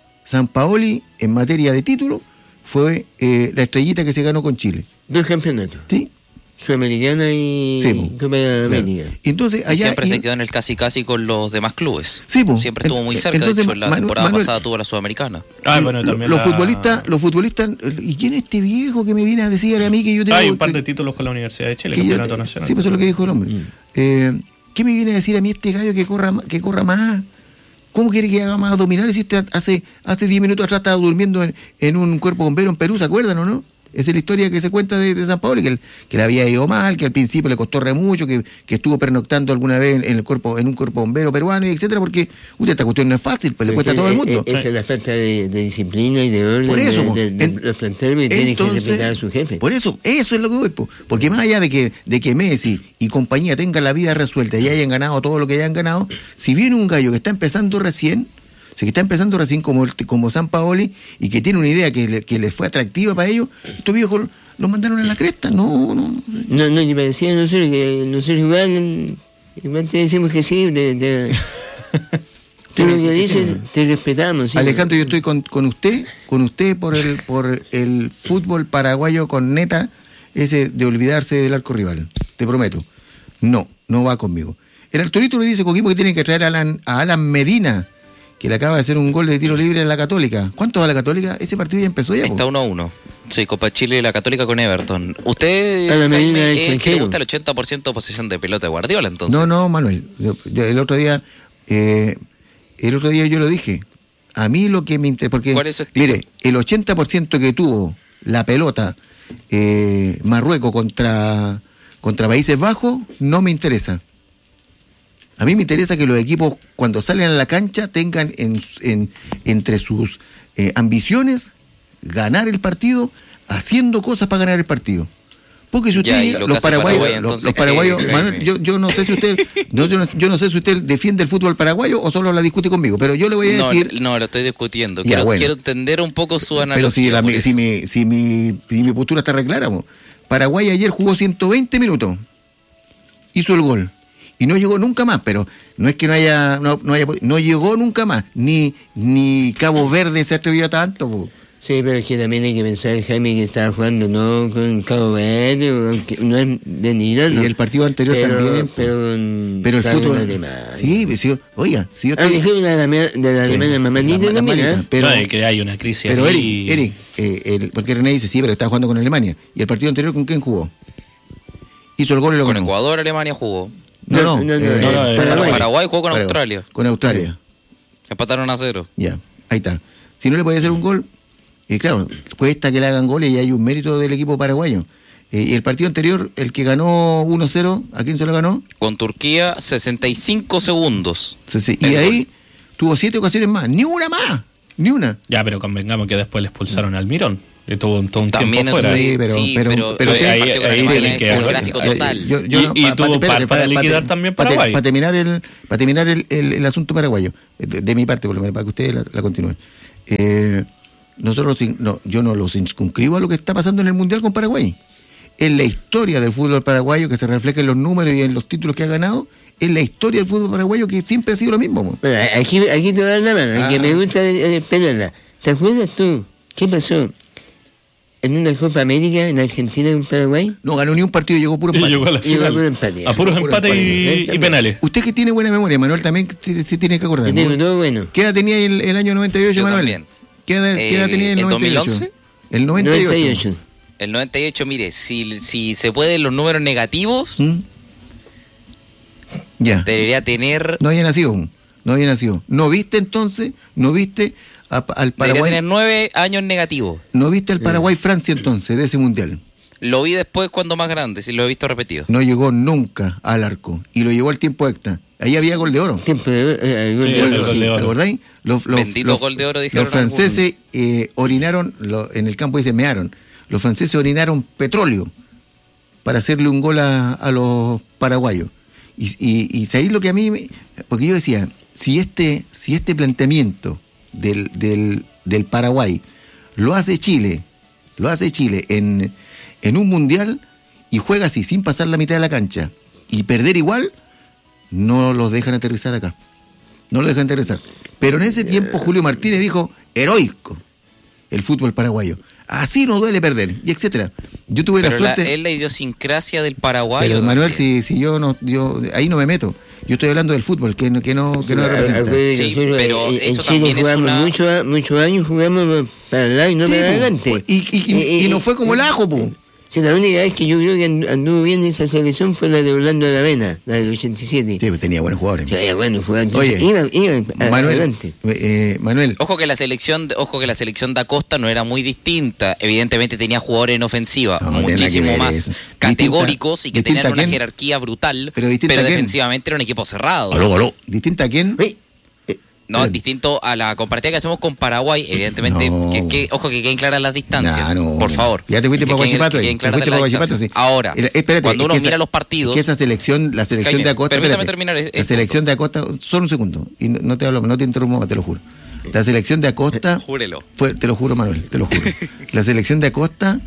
Sampaoli en materia de título fue eh, la estrellita que se ganó con Chile. Dos campeonatos. Sí. Sudamericana y sí, Copa de América. Claro. Entonces, allá, y siempre y... se quedó en el casi casi con los demás clubes. Sí, pues, siempre estuvo muy cerca. Entonces, de hecho, la Manuel, temporada Manuel, pasada tuvo la Sudamericana. Ah, bueno, también los la... futbolistas, los futbolistas, ¿y quién es este viejo que me viene a decir a mí que yo tengo? Hay un par que, de títulos con la Universidad de Chile, campeonato yo, nacional. Sí, pues eso es lo que dijo el hombre. Mm. Eh, ¿Qué me viene a decir a mí este gallo que corra, que corra más? ¿Cómo quiere que haga más abdominales si usted hace hace diez minutos atrás estaba durmiendo en, en un cuerpo bombero en Perú, ¿se acuerdan o no? Esa es la historia que se cuenta de, de San Pablo, que, el, que le había ido mal, que al principio le costó re mucho, que, que estuvo pernoctando alguna vez en el cuerpo en un cuerpo bombero peruano, y etcétera, porque usted esta cuestión no es fácil, pues le cuesta a todo el mundo. Esa es la falta de, de disciplina y de orden por eso, de, de, de los planteles que tiene que respetar a su jefe. Por eso, eso es lo que voy, po, porque más allá de que, de que Messi y compañía tengan la vida resuelta y hayan ganado todo lo que hayan ganado, si viene un gallo que está empezando recién, que está empezando recién como, como San Paoli y que tiene una idea que le, que le fue atractiva para ellos, estos viejos los mandaron a la cresta, no, no. No, no, y me decían nosotros que nosotros igual, igual te decimos que sí, de, de, tú lo que dices, te respetamos. ¿Sí? Alejandro, yo estoy con, con usted, con usted por el, por el fútbol paraguayo con neta, ese de olvidarse del arco rival, te prometo. No, no va conmigo. El Arturito le dice Coquimbo que tienen que traer a Alan, a Alan Medina, que le acaba de hacer un gol de tiro libre en la Católica. ¿Cuánto va la Católica? Ese partido ya empezó ya. Está uno a uno. Sí, Copa Chile y la Católica con Everton. ¿Usted, a Jaime, es que le gusta el ochenta por ciento de posesión de pelota de Guardiola, entonces? No, no, Manuel. Yo, yo, el otro día eh, el otro día yo lo dije. A mí lo que me interesa... Porque, ¿cuál es su estilo? Mire, el ochenta por ciento que tuvo la pelota eh, Marruecos contra, contra Países Bajos no me interesa. A mí me interesa que los equipos, cuando salen a la cancha, tengan en, en, entre sus eh, ambiciones ganar el partido, haciendo cosas para ganar el partido. Porque si usted, ya, lo los paraguayos, Paraguay, los, los paraguayos, eh, Manuel, yo, yo no sé si usted, no, yo, no, yo no sé si usted defiende el fútbol paraguayo o solo la discute conmigo, pero yo le voy a no, decir. No, lo estoy discutiendo. Ya, quiero, bueno. quiero entender un poco su análisis. Pero si, la, si, mi, si, mi, si mi postura está reclara, Paraguay ayer jugó ciento veinte minutos, hizo el gol. Y no llegó nunca más, pero no es que no haya, no, no haya, no llegó nunca más, ni, ni Cabo Verde se atrevió tanto. Po. Sí, pero es que también hay que pensar, Jaime, que estaba jugando no con Cabo Verde, no es de nivel. Y el partido anterior pero, también. Pero, pero el fútbol. Sí, sí, oiga, si yo estoy. Ah, que una de la alemana mamanita también, ¿eh? Pero no, que hay una crisis. Pero Eric, y... Eric, eh, el, porque René dice, sí, pero estaba jugando con Alemania. ¿Y el partido anterior con quién jugó? Hizo el gol y lo con ganó. Ecuador, Alemania jugó. No, no, no, no, eh, no, no eh, Paraguay. Paraguay jugó con Paraguay. Australia. Con Australia. Empataron a cero. Ya, ahí está. Si no le puede hacer un gol, eh, claro, cuesta que le hagan goles y hay un mérito del equipo paraguayo. Eh, y el partido anterior, el que ganó uno cero, ¿a quién se lo ganó? Con Turquía, sesenta y cinco segundos. Sí, sí. Y ahí tuvo siete ocasiones más, ni una más, ni una. Ya, pero convengamos que después le expulsaron al Mirón. Estuvo todo un También tiempo fuera. Sí, pero- sí, pero- pero, pero pero ahí- el partido con ahí Alemania tiene es que- pornográfico Eh, total. yo- yo Y- no- y pa- tuvo pa- espérate, para liquidar también para- Paraguay. Para terminar el para terminar el, el- el asunto paraguayo, de, de mi parte, por lo menos, para que ustedes la, la continúen. Eh, nosotros, no, yo no los circunscribo a lo que está pasando en el Mundial con Paraguay. Es la historia del fútbol paraguayo que se refleja en los números y en los títulos que ha ganado. Es la historia del fútbol paraguayo que siempre ha sido lo mismo. Bueno, aquí, aquí te voy a dar la mano, Ah. que me gusta esperarla. ¿Te acuerdas tú qué pasó en una Copa América en Argentina y en Paraguay? No ganó ni un partido, llegó puro Y empate. llegó a la Llegó a final. puro empate. A puros A puro empates y, empate. y penales. Usted que tiene buena memoria, Manuel, también se, se tiene que acordar. Yo tengo todo bueno. ¿Qué edad tenía el, el año noventa y ocho, Yo Manuel? también. ¿Qué edad, qué edad Eh, tenía el ¿el noventa y ocho? dos mil once? El noventa y ocho. noventa y ocho. El noventa y ocho, mire, si, si se pueden los números negativos, ¿Mm? Ya. debería tener, No había nacido. No había nacido. ¿No viste entonces? ¿No viste a- al debería Paraguay? tener nueve años negativos. ¿No viste al Paraguay-Francia entonces de ese mundial? Lo vi después cuando más grande, si lo he visto repetido. No llegó nunca al arco y lo llevó al tiempo extra. Ahí había gol de oro. Tiempo de, eh, gol Sí, de el oro, gol sí. de ¿Te oro. acordáis? Los, los- Bendito los- gol de oro, dijeron Los franceses eh, orinaron, lo- en el campo dice mearon, los franceses orinaron petróleo para hacerle un gol a, a los paraguayos. Y, y, y ¿sabéis lo que a mí, me- porque yo decía, si este, si este planteamiento del, del, del Paraguay lo hace Chile, lo hace Chile en, en un mundial y juega así, sin pasar la mitad de la cancha y perder igual, no los dejan aterrizar acá. No lo dejan aterrizar. Pero en ese tiempo Julio Martínez dijo, heroico, el fútbol paraguayo. Así no duele perder, y etcétera. Yo tuve Pero la la, suerte... es la idiosincrasia del Paraguay. Pero Manuel, si, si yo no, yo ahí no me meto. Yo estoy hablando del fútbol, que no, que no, que no Sí, representa. acuérdate que Sí, nosotros, pero eh, en eso Chile también es jugamos una- muchos muchos años, jugamos para el lado y no Sí, para po, adelante. y, y, y, Eh, y eh, no fue como el ajo, po. Sí, la única vez que yo creo que and- anduvo bien esa selección fue la de Orlando de la Avena, la del ochenta y siete. Sí, pues tenía buenos jugadores. Sí, bueno, jugaban, Oye, iban, iban a- Manuel, adelante. eh, Manuel, Ojo que la selección, de- ojo que la selección da Costa no era muy distinta. Evidentemente tenía jugadores en ofensiva No, no tiene nada que muchísimo ver más eso. categóricos Distinta- y que tenían distinta una a quién? jerarquía brutal, Pero pero, distinta a quién? defensivamente era un equipo cerrado. aló, aló. ¿Distinta a quién? Oye, No, distinto a la comparativa que hacemos con Paraguay, evidentemente, No. que, que- ojo que queden claras las distancias, Nah, no. por favor. Ya te fuiste Que para queden- Guachipato. que ahí. queden Te claras fuiste las para Guachipato, distancias. sí. Ahora, El- espérate, cuando es uno que mira esa- los partidos, es que esa selección, la selección Jaime, de Acosta. permítame espérate. terminar el- La el selección de Acosta, solo un segundo, y no, no te hablo, no te interrumpo más, te lo juro. La selección de Acosta. júrelo. Fue, te lo juro, Manuel, te lo juro. La selección de Acosta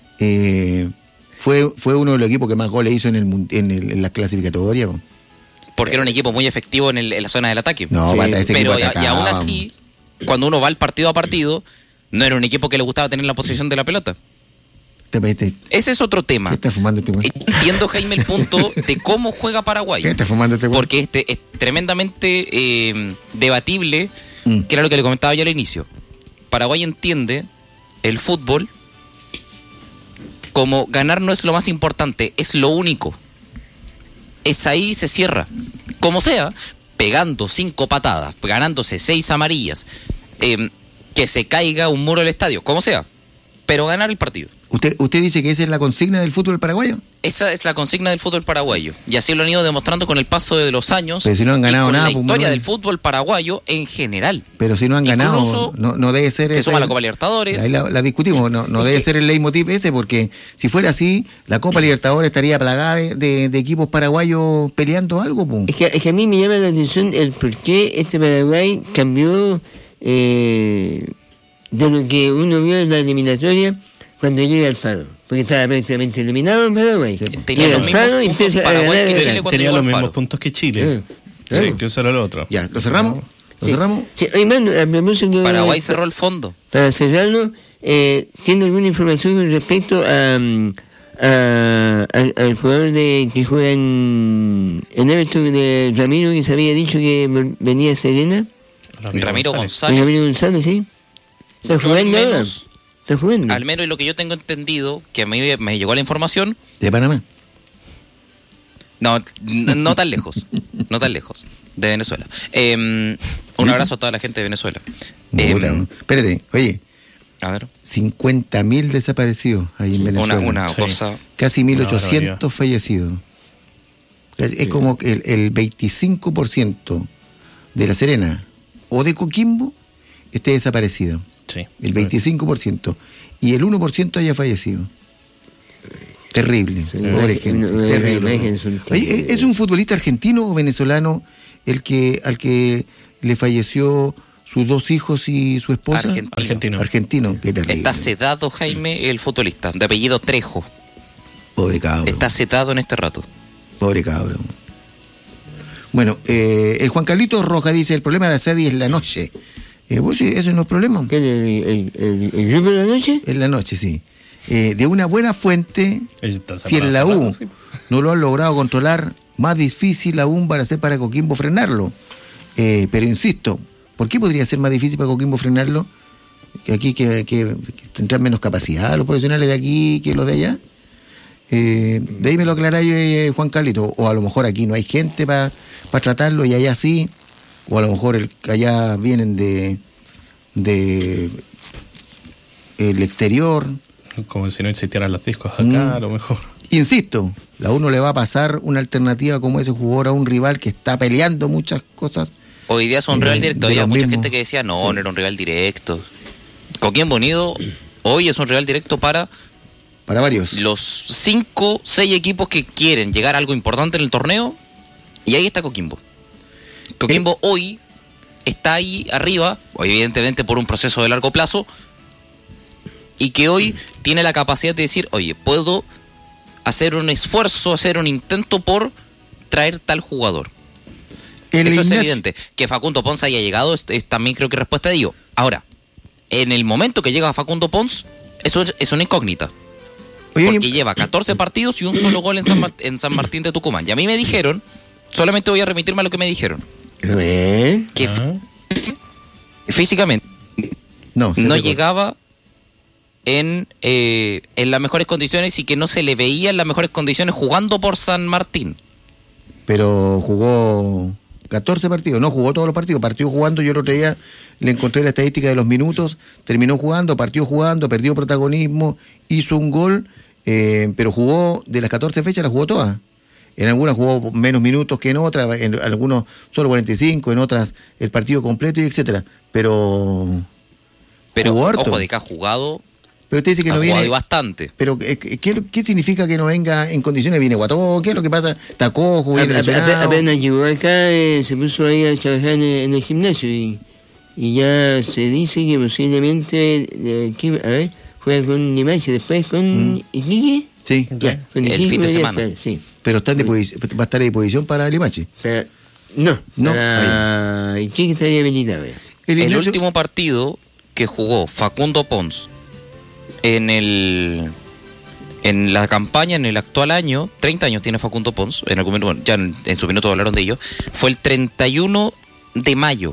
eh, fue, fue uno de los equipos que más goles hizo en, el, mun- en, el, en la clasificatoria. po. porque era un equipo muy efectivo en, el- en la zona del ataque. No, Sí, pata, ese pero equipo y, y atacaba. aún así, cuando uno va al partido a partido, no era un equipo que le gustaba tener la posesión de la pelota. Te- te- Ese es otro tema. ¿Qué está fumando este güey? Entiendo, Jaime, el punto de cómo juega Paraguay. ¿Qué está fumando este güey? Porque este es tremendamente eh, debatible, Mm. que era lo que le comentaba yo al inicio. Paraguay entiende el fútbol como ganar no es lo más importante, es lo único. Es ahí se cierra. Como sea, pegando cinco patadas, ganándose seis amarillas, eh, que se caiga un muro del estadio, como sea, pero ganar el partido. ¿Usted, ¿Usted dice que esa es la consigna del fútbol paraguayo? Esa es la consigna del fútbol paraguayo. Y así lo han ido demostrando con el paso de los años. Pero si no han ganado y con nada, la pues, historia Manuel. del fútbol paraguayo en general. Pero si no han ganado, Incluso no, no debe ser Se ese- suma la Copa Libertadores. Ahí la, la discutimos, no, no debe ser el leitmotiv ese, porque si fuera así, la Copa Libertadores estaría plagada de, de- de equipos paraguayos peleando algo. Pum. Es que, es que a mí me llama la atención el por qué este Paraguay cambió eh, de lo que uno vio en la eliminatoria cuando llega al Faro. Porque estaba prácticamente eliminado en Paraguay. Tenía Llega los al Faro y mismos empieza puntos a Paraguay ganar. que ganar. Chile cuando Tenía llegó los al mismos Faro. puntos que Chile. Eh, Sí, claro. que eso era lo otro. Ya, ¿lo cerramos? ¿Lo Sí. cerramos? Sí, oye, mano, a propósito de- Paraguay cerró el fondo. Para cerrarlo, eh, ¿tiene alguna información con respecto a, mm, a- al, al jugador de que juega en, en Everton, de Ramiro, que se había dicho que vol- venía a Serena? Ramiro ¿El González. Ramiro González, sí? ¿Está Yo al jugando ahora? menos, ¿Está jugando? al menos lo que yo tengo entendido, que a mí me llegó la información, ¿De Panamá? no, n- no tan lejos, no tan lejos, de Venezuela. Eh, un abrazo a toda la gente de Venezuela. Eh, Puta, ¿no? Espérate, oye, a ver, cincuenta mil desaparecidos ahí en Venezuela. una, una Sí. cosa... Casi mil ochocientos barbaridad. fallecidos. Es, es como que el, el veinticinco por ciento de La Serena o de Coquimbo esté desaparecido. Sí. Sí. El veinticinco por ciento. Y el uno por ciento haya fallecido. Terrible. Sí, Pobre no, gente. no, no, terrible. no, no, no, no, Oye, ¿es un futbolista argentino o venezolano el que al que le falleció sus dos hijos y su esposa? Argentino. Argentino. Argentino, qué terrible. Está sedado, Jaime, el futbolista, de apellido Trejo. Pobre cabrón. Está sedado en este rato. Pobre cabrón. Bueno, eh, el Juan Carlito Roja dice, el problema de Asadi es la noche. Eh, ¿vos, sí, ¿Eso no es problema? ¿Qué, el, el, el, el grupo de la noche? En la noche, sí. Eh, de una buena fuente, Está si en la cerrado, U sí. no lo han logrado controlar, más difícil aún va a ser para Coquimbo frenarlo. Eh, pero insisto, ¿por qué podría ser más difícil para Coquimbo frenarlo? Que aquí que, que, que tendrán menos capacidad los profesionales de aquí que los de allá. Eh, de ahí me lo aclaráis, eh, Juan Carlito. O a lo mejor aquí no hay gente para pa tratarlo y allá sí. O a lo mejor el, allá vienen de, de el exterior. Como si no existieran las discos acá, Mm. a lo mejor. Insisto, la U no le va a pasar una alternativa como ese jugador a un rival que está peleando muchas cosas. Hoy día son Eh, rival directo. de Había los mucha mismos. gente que decía, no, no era un rival directo. Coquimbo Unido hoy es un rival directo para Para varios. los cinco, seis equipos que quieren llegar a algo importante en el torneo. Y ahí está Coquimbo. Coquimbo Eh. hoy está ahí arriba, evidentemente por un proceso de largo plazo, y que hoy tiene la capacidad de decir, oye, puedo hacer un esfuerzo, hacer un intento por traer tal jugador. El Eso es Ignacio- evidente. Que Facundo Pons haya llegado es, es también creo que respuesta de ello. Ahora, en el momento que llega Facundo Pons, eso es, es una incógnita. Oye, Porque lleva catorce partidos y un solo gol en San, Mar- en San Martín de Tucumán. Y a mí me dijeron, solamente voy a remitirme a lo que me dijeron, ¿Eh? que Ah. f- físicamente no, se no te corta. llegaba en, eh, en las mejores condiciones y que no se le veía en las mejores condiciones jugando por San Martín. Pero jugó catorce partidos, no jugó todos los partidos, partió jugando. Yo el otro día le encontré la estadística de los minutos, terminó jugando, partió jugando, perdió protagonismo, hizo un gol, eh, pero jugó de las catorce fechas, las jugó todas. En algunas jugó menos minutos que en otras, en algunos solo cuarenta y cinco, en otras el partido completo y etcétera. Pero Pero jugó harto. ojo de que ha jugado, Pero usted dice que ha no jugado viene. y bastante. Pero ¿qué, qué, qué significa que no venga en condiciones? ¿Viene guató? ¿Qué es lo que pasa? ¿Está cojo? ¿Viene A- a- lesionado? Apenas llegó acá, eh, se puso ahí a trabajar en, el- en el gimnasio y, y ya se dice que posiblemente, eh, que- a ver, juega con Limache, después con Mm. Iquique. Sí, Ya, con El Iquique fin de podría semana. estar, sí. pero está en disposición- va a estar a disposición para Limache. Pero, no, No, para Iquique estaría habilitado. ya. El, El Ignacio- último partido que jugó Facundo Pons en el en la campaña, en el actual año, treinta años tiene Facundo Pons, en algún minuto, ya en, en su minuto hablaron de ello, fue el treinta y uno de mayo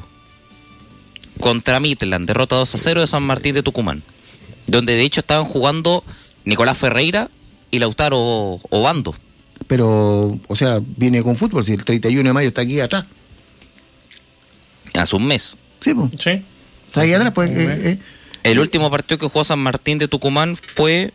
contra Midland, derrota dos a cero de San Martín de Tucumán, donde de hecho estaban jugando Nicolás Ferreira y Lautaro Obando. Pero, o sea, viene con fútbol, si el treinta y uno de mayo está aquí atrás. Hace un mes. Sí, pues, Sí. está aquí atrás, pues. eh, eh. El último partido que jugó San Martín de Tucumán fue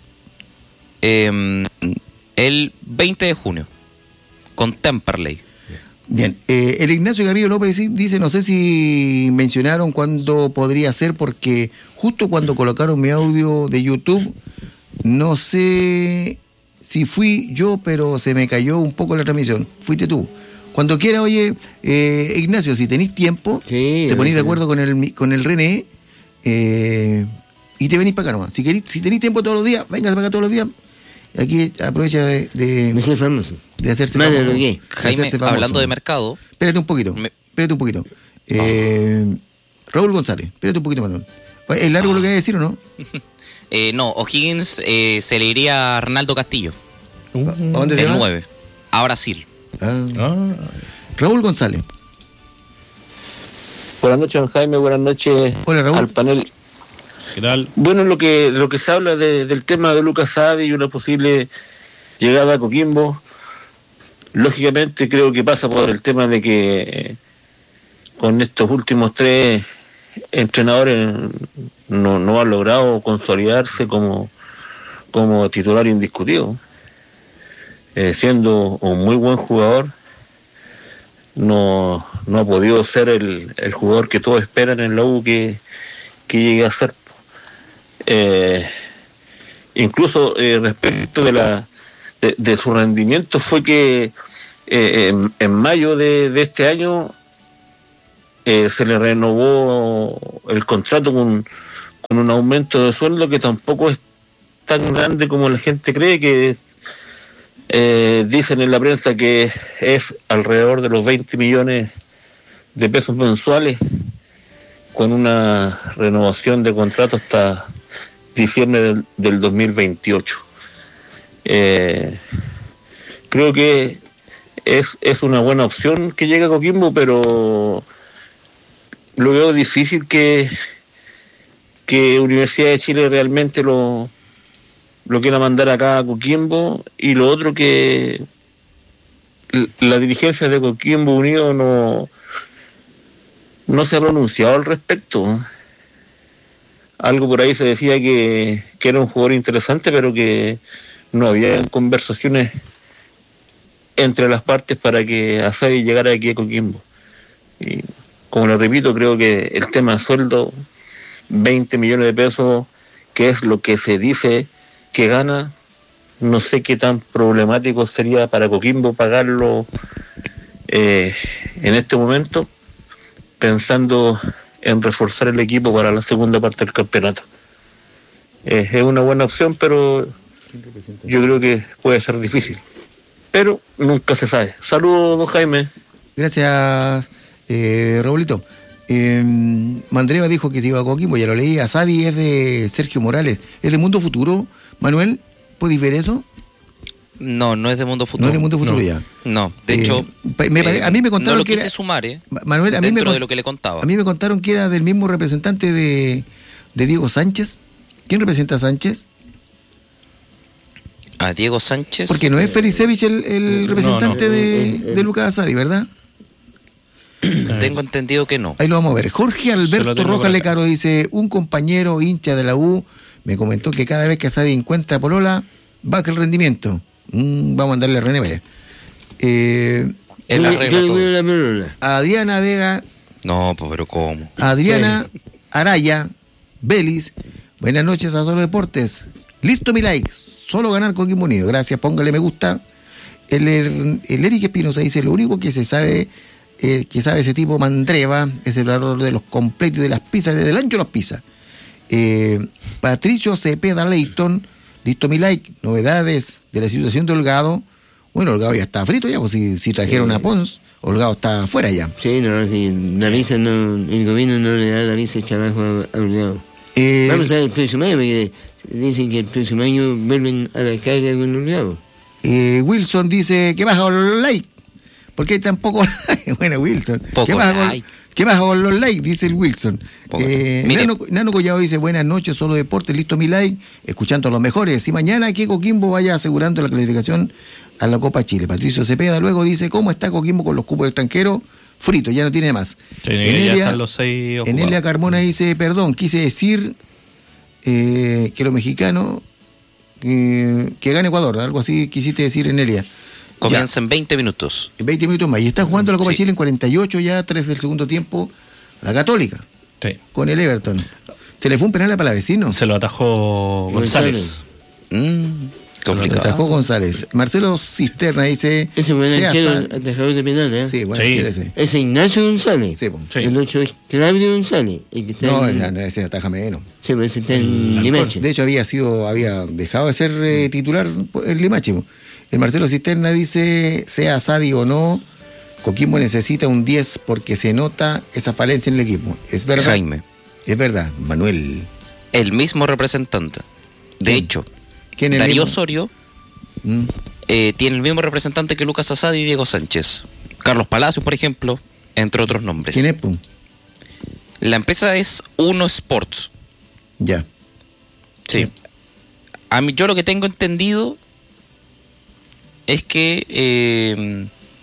eh, el veinte de junio con Temperley. Bien, eh, el Ignacio Garrido López dice, no sé si mencionaron cuándo podría ser, porque justo cuando colocaron mi audio de YouTube, no sé si fui yo, pero se me cayó un poco la transmisión. Fuiste tú. Cuando quiera, oye, eh, Ignacio, si tenéis tiempo, Sí, te ponís de sí. acuerdo con el, con el René eh, y te venís para acá nomás. Si, querís, si tenéis tiempo todos los días, vengas para acá todos los días. Aquí aprovecha de, de, Me sé famoso. de hacerse Más de famoso. lo que. De Jaime, hacerse famoso. hablando de mercado, Espérate un poquito, Me- espérate un poquito. Eh, Raúl González, espérate un poquito, Manuel. Oye, ¿es largo lo que hay que decir o no? eh, no, O'Higgins eh, se le iría a Arnaldo Castillo, Uh, ¿A dónde se el va? nueve, a Brasil. Ah. ah, Raúl González. Buenas noches, don Jaime, buenas noches Hola, Raúl. al panel. ¿qué tal? Bueno, lo que lo que se habla de- del tema de Lucas Sadi y una posible llegada a Coquimbo, lógicamente creo que pasa por el tema de que eh, con estos últimos tres entrenadores no, no han logrado consolidarse como, como titular indiscutido. Eh, siendo un muy buen jugador, no, no ha podido ser el, el jugador que todos esperan en la U que, que llegue a ser. Eh, incluso eh, respecto de la de, de su rendimiento fue que eh, en, en mayo de, de este año eh, se le renovó el contrato con, con un aumento de sueldo que tampoco es tan grande como la gente cree, que eh, dicen en la prensa que es alrededor de los veinte millones de pesos mensuales, con una renovación de contrato hasta diciembre del, del dos mil veintiocho. Eh, creo que es, es una buena opción que llegue a Coquimbo, pero lo veo difícil que, que Universidad de Chile realmente lo, lo quiera mandar acá a Coquimbo. Y lo otro, que la dirigencia de Coquimbo Unido no, no se ha pronunciado al respecto. Algo por ahí se decía que, que era un jugador interesante, pero que no había conversaciones entre las partes para que Asadi llegara aquí a Coquimbo. Y como le repito, creo que el tema de sueldo, veinte millones de pesos, que es lo que se dice que gana, no sé qué tan problemático sería para Coquimbo pagarlo eh, en este momento, pensando en reforzar el equipo para la segunda parte del campeonato. Eh, es una buena opción, pero yo creo que puede ser difícil. Pero nunca se sabe. Saludos, don Jaime. Gracias, eh, Raulito. Eh, Mandreva dijo que se iba a Coquimbo, ya lo leí. Asadi es de Sergio Morales. ¿Es de Mundo Futuro? Manuel, ¿puedes ver eso? No, no es de Mundo Futuro. No es de Mundo Futuro no. ya. No, de Eh, hecho, me pare- a mí me contaron no lo que quise era- sumar, ¿eh? Manuel, a mí dentro me con- de lo que le contaba. A mí me contaron que era del mismo representante de, de Diego Sánchez. ¿Quién representa a Sánchez? A Diego Sánchez. Porque no es Felicevich el, el no, representante no. de, El- el- de Lucas Asadi, ¿verdad? Tengo entendido que no. Ahí lo vamos a ver. Jorge Se lo Alberto tengo Rojas por acá. Lecaro dice: un compañero hincha de la U me comentó que cada vez que Asadi encuentra polola, baja el rendimiento. Mm, vamos a mandarle a René, vaya. Eh, Él Yo le- arregla yo le todo. cuido la polola. Adriana Vega, No, pues, pero ¿cómo? Adriana Araya, Belis, buenas noches a Solo Deportes. Listo mi like, solo ganar Coquimbo Unido. Gracias, póngale me gusta. El, el, el Eric Espinosa dice: lo único que se sabe, eh, que sabe ese tipo Mandreva, es el valor de los completos y de las pizzas, desde el ancho de las pizzas. Eh, Patricio Cepeda Leighton, listo mi like, novedades de la situación de Holgado. Bueno, Holgado ya está frito ya, pues si, si trajeron a Pons, Holgado está fuera ya. Sí, no, sí, la visa no, el gobierno no le da la visa de trabajo a, a Holgado. Eh, Vamos a ver el próximo año, porque dicen que el próximo año vuelven a la carga con Holgado. Eh, Wilson dice que baja con los likes. ¿Por qué tampoco like? Bueno, Wilson. Poco ¿Qué baja, like. con, ¿Qué baja con los likes? Dice el Wilson. Poco. Eh, Mire. Nano, Nano Collado dice: buenas noches, Solo Deportes, listo mi like, escuchando a los mejores. Y mañana que Coquimbo vaya asegurando la clasificación a la Copa Chile. Patricio Cepeda luego dice: ¿cómo está Coquimbo con los cupos extranjeros? Frito, ya no tiene más. Sí, ya están los seis ocupados. Enelia Carmona dice: perdón, quise decir eh, que los mexicanos que, que gane Ecuador, algo así quisiste decir, Enelia. Comienza en veinte minutos. En veinte minutos más. Y está jugando la Copa Sí. Chile en cuarenta y ocho ya, tres del segundo tiempo, la Católica, Sí. con el Everton. Se le fue un penal a Palavecino. Se lo atajó González. Mm, complicado. Atajó González. Marcelo Cisterna dice: Ese buen sea arquero, Sa- atajador de penal, ¿eh? Sí, bueno, Sí. quiere ese. Ese Ignacio González. Sí, po. Sí. El otro es Claudio González. El que está No, en, ese- ese ataja menos. sí, pues ese está en Limache. De hecho, había sido, había dejado de ser eh, titular el Limache. po. El Marcelo Cisterna dice: sea Asadi o no, Coquimbo necesita un diez porque se nota esa falencia en el equipo. Es verdad. Jaime, Es verdad, Manuel. el mismo representante. De ¿Quién? hecho, ¿Quién es el Darío mismo? Osorio Mm. eh, tiene el mismo representante que Lucas Asadi y Diego Sánchez. Carlos Palacios, por ejemplo, entre otros nombres. ¿Quién es? po? La empresa es Uno Sports. Ya. Sí. A mí, yo lo que tengo entendido es que eh,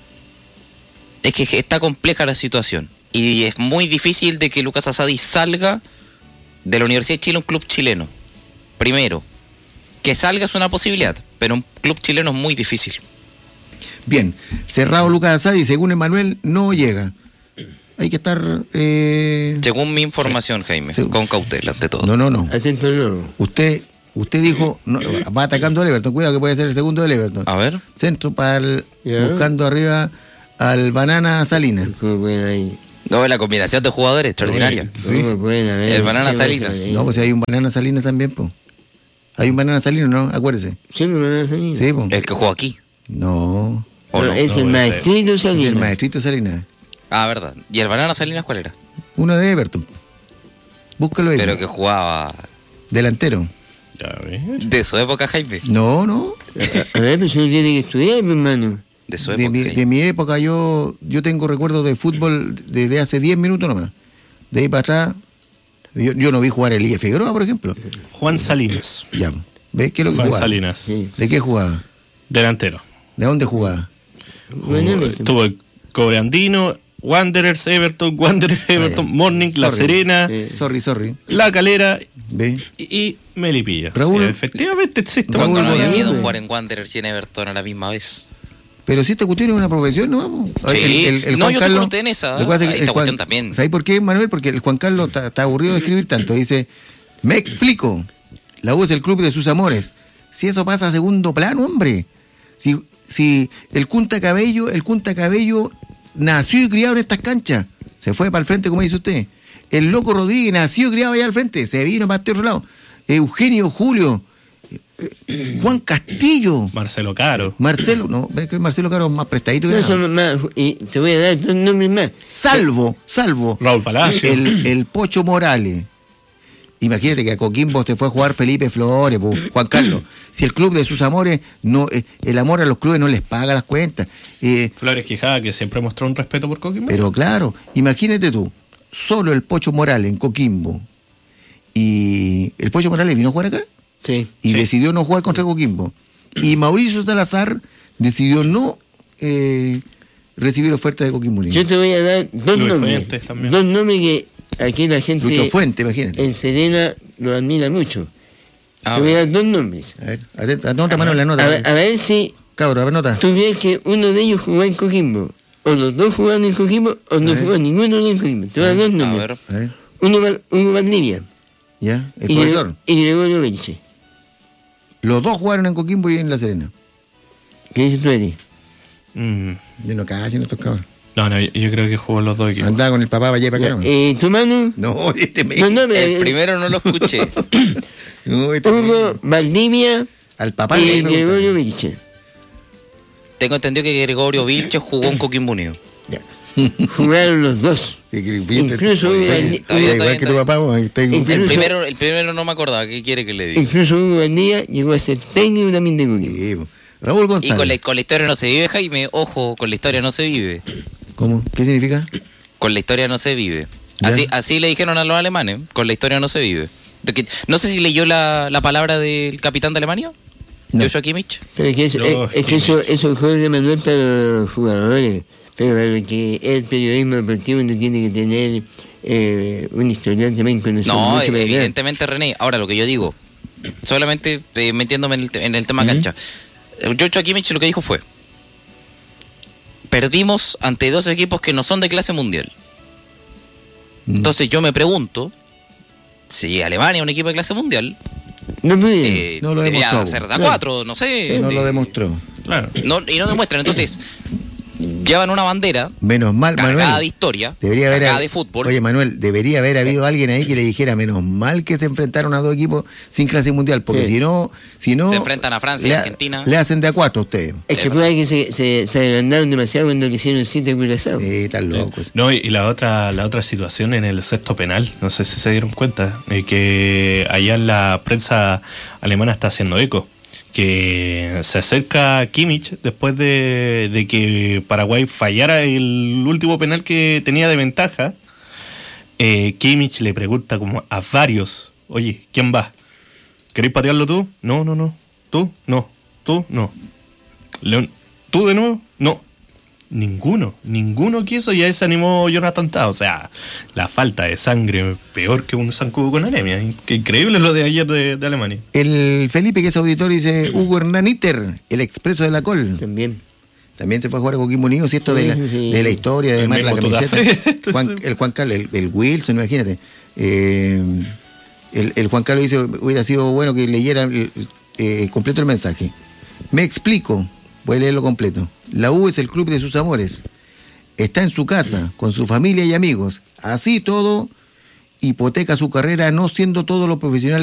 es que está compleja la situación y es muy difícil de que Lucas Asadi salga de la Universidad de Chile a un club chileno. Primero, que salga es una posibilidad, pero un club chileno es muy difícil. Bien. Cerrado Lucas Asadi, según Emanuel, no llega. hay que estar... Eh... Según mi información, Jaime, Sí. con cautela ante todo. No, no, no. Atento al lobo. Usted usted dijo, no, va atacando al Everton, cuidado que puede ser el segundo del Everton. A ver. Centro para el, Ya. buscando arriba al Banana Salinas. ¿Cómo pueden ahí? No, la combinación de jugadores extraordinaria. Sí. ¿Cómo pueden haber? El Banana ¿Qué Salinas. pasa ahí? No, pues si hay un Banana Salinas también, pues. Hay un Banana Salinas, ¿no? Acuérdese. Sí, me Banana Salinas. Sí, pues. El que jugó aquí. No, ¿O No, no? es No el puede ser. maestrito es Salinas. el maestrito Salinas. Ah, verdad. ¿Y el Banana Salinas cuál era? Uno de Everton. Búscalo ahí. Pero que jugaba Delantero. Ya ves. de su época, Jaime. No, no. A ver, pero si uno tiene que estudiar, mi hermano. De su De época. mi, Jaime. de mi época yo yo tengo recuerdos de fútbol desde hace diez minutos nomás. De ahí para atrás, yo, yo no vi jugar a Elías Figueroa, por ejemplo. Juan Salinas. Ya, ¿ves qué es lo que Juan jugaba? Salinas. Sí. ¿De qué jugaba? Delantero. ¿De dónde jugaba? Bueno, Jugó- Everton. Estuvo en Cobre Andino, Wanderers, Everton, Wanderers, Everton, Morning, La Sorry. Serena, Sí. Sorry, sorry. La Calera ¿Ve? y, y Melipilla. Raúl- Sí, efectivamente existe. Raúl Cuando no había Bonilla. miedo jugar en Wanderers y en Everton a la misma vez. Pero si esta cuestión es una profesión, ¿no? Sí. No, yo te pregunté en esa. Lo que pasa es que Esta el Juan- cuestión también. ¿Sabes por qué, Manuel? Porque el Juan Carlos está, está aburrido de escribir tanto. Dice, me explico. La U es el club de sus amores. Si eso pasa a segundo plano, hombre. Si, si el Cunta Cabello, el Cunta Cabello nació y criado en estas canchas. Se fue para el frente, como dice usted. El Loco Rodríguez nació y criado allá al frente. Se vino para este otro lado. Eugenio Julio. eh, Juan Castillo. Marcelo Caro. Marcelo, no, ves que Marcelo Caro es más prestadito que No, nada. son más, y te voy a dar dos nombres más. Salvo, salvo. Raúl Palacio. El, el Pocho Morales. Imagínate que a Coquimbo se fue a jugar Felipe Flores, po, Juan Carlos. Si el club de sus amores, no, eh, el amor a los clubes no les paga las cuentas. Eh, Flores Quijada, que siempre mostró un respeto por Coquimbo. pero claro, imagínate tú, solo el Pocho Morales en Coquimbo. Y el Pocho Morales vino a jugar acá Sí. y Sí. decidió no jugar contra Coquimbo. Y Mauricio Salazar decidió no eh, recibir oferta de Coquimbo Unido. Yo te voy a dar dos Luis nombres. Fuentes también. Dos nombres que aquí la gente Lucho Fuente, imagínate. en Serena lo admira mucho. Ah, te voy a dar dos nombres. A ver, atenta, anota, Manuel, anota. A, ver- a ver si Cabro, a ver, nota. tú ves que uno de ellos jugó en Coquimbo. O los dos jugaron en Coquimbo, o no ver. jugó ninguno en Coquimbo. Te voy a dar dos a nombres. ver. A ver, Uno, Val- uno Valdivia. ya, el y, profesor. y Gregorio Belche. Los dos jugaron en Coquimbo y en La Serena. ¿Qué dices tú, Eri? Mm, De no casi estos cabros. no, no, yo, yo creo que jugó los dos equipos. Andaba con el papá para allá y para acá. Eh, ¿Tu mano? No, este me. No, no, El pero, primero no lo escuché. No, este me- Hugo Valdivia Al papá le y preguntaron. Gregorio Belche. Tengo entendido que Gregorio Vilches jugó en Coquimbo Unido. Jugaron los dos. Sí, que- viste, Incluso oye, Hugo está Valdi- está bien, igual está que tu bien. papá, vos, está igual. El Incluso- primero, el primero no me acordaba. ¿Qué quiere que le diga? Incluso Hugo Valdivia llegó a ser técnico también de Coquimbo. Sí, po. Raúl Y González. con la, con la historia no se vive, Jaime. Ojo, con la historia no se vive. ¿Cómo? ¿Qué significa? Con la historia no se vive. Ya. Así, así le dijeron a los alemanes. Con la historia no se vive. De que- no sé si leyó la, la palabra del capitán de Alemania, No. Joshua Kimmich. Pero es que eso, No, es, es que eso, eso es Jorge Manuel para los jugadores. Pero para lo que el periodismo deportivo no tiene que tener eh, un historial también conocido. No, mucho más allá. evidentemente, René. Ahora, lo que yo digo, solamente eh, metiéndome en el, te- en el tema cancha. Eh, Joshua Kimmich lo que dijo fue: perdimos ante dos equipos que no son de clase mundial. Mm. Entonces yo me pregunto si Alemania es un equipo de clase mundial, No pudieron. eh, No lo debería demostró. ser de a cuatro, no sé. No de- lo demostró. Claro. no- y no demuestran. Entonces, llevan una bandera Menos mal, cargada Manuel. de historia, Debería haber, cargada de fútbol. Oye, Manuel, debería haber habido alguien ahí que le dijera, menos mal que se enfrentaron a dos equipos sin clase mundial, porque Sí. si no, si no... Se enfrentan a Francia y le, Argentina. Le hacen de a cuatro a ustedes. Es que puede que se, se, se agrandaron demasiado cuando le hicieron cita a Curazao. Eh, están locos. No, y y la otra la otra situación en el sexto penal, no sé si se dieron cuenta, eh, que allá la prensa alemana está haciendo eco, que se acerca Kimmich después de, de que Paraguay fallara el último penal que tenía de ventaja. eh, Kimmich le pregunta como a varios, oye, ¿quién va? ¿Queréis patearlo tú? No, no, no. ¿Tú? No. ¿Tú? No. León, ¿tú de nuevo? No. Ninguno, ninguno quiso y ahí se animó Jonathan Tah. O sea, la falta de sangre peor que un zancudo con anemia. Qué increíble lo de ayer de, de Alemania. El Felipe, que es auditor, dice Hugo Hernán Iter, el expreso de la col. También. También se fue a jugar a Coquimbo Unido, ¿cierto? Sí, de, la, sí. de la historia, de El además la mismo camiseta. Tugafre. Juan, el Juan Carlos, el, el Wilson, imagínate. Eh, el, el Juan Carlos dice, hubiera sido bueno que leyera el, eh, completo el mensaje. Me explico, voy a leerlo completo. La U es el club de sus amores. Está en su casa, con su familia y amigos. Así todo, hipoteca su carrera, no siendo todo lo profesional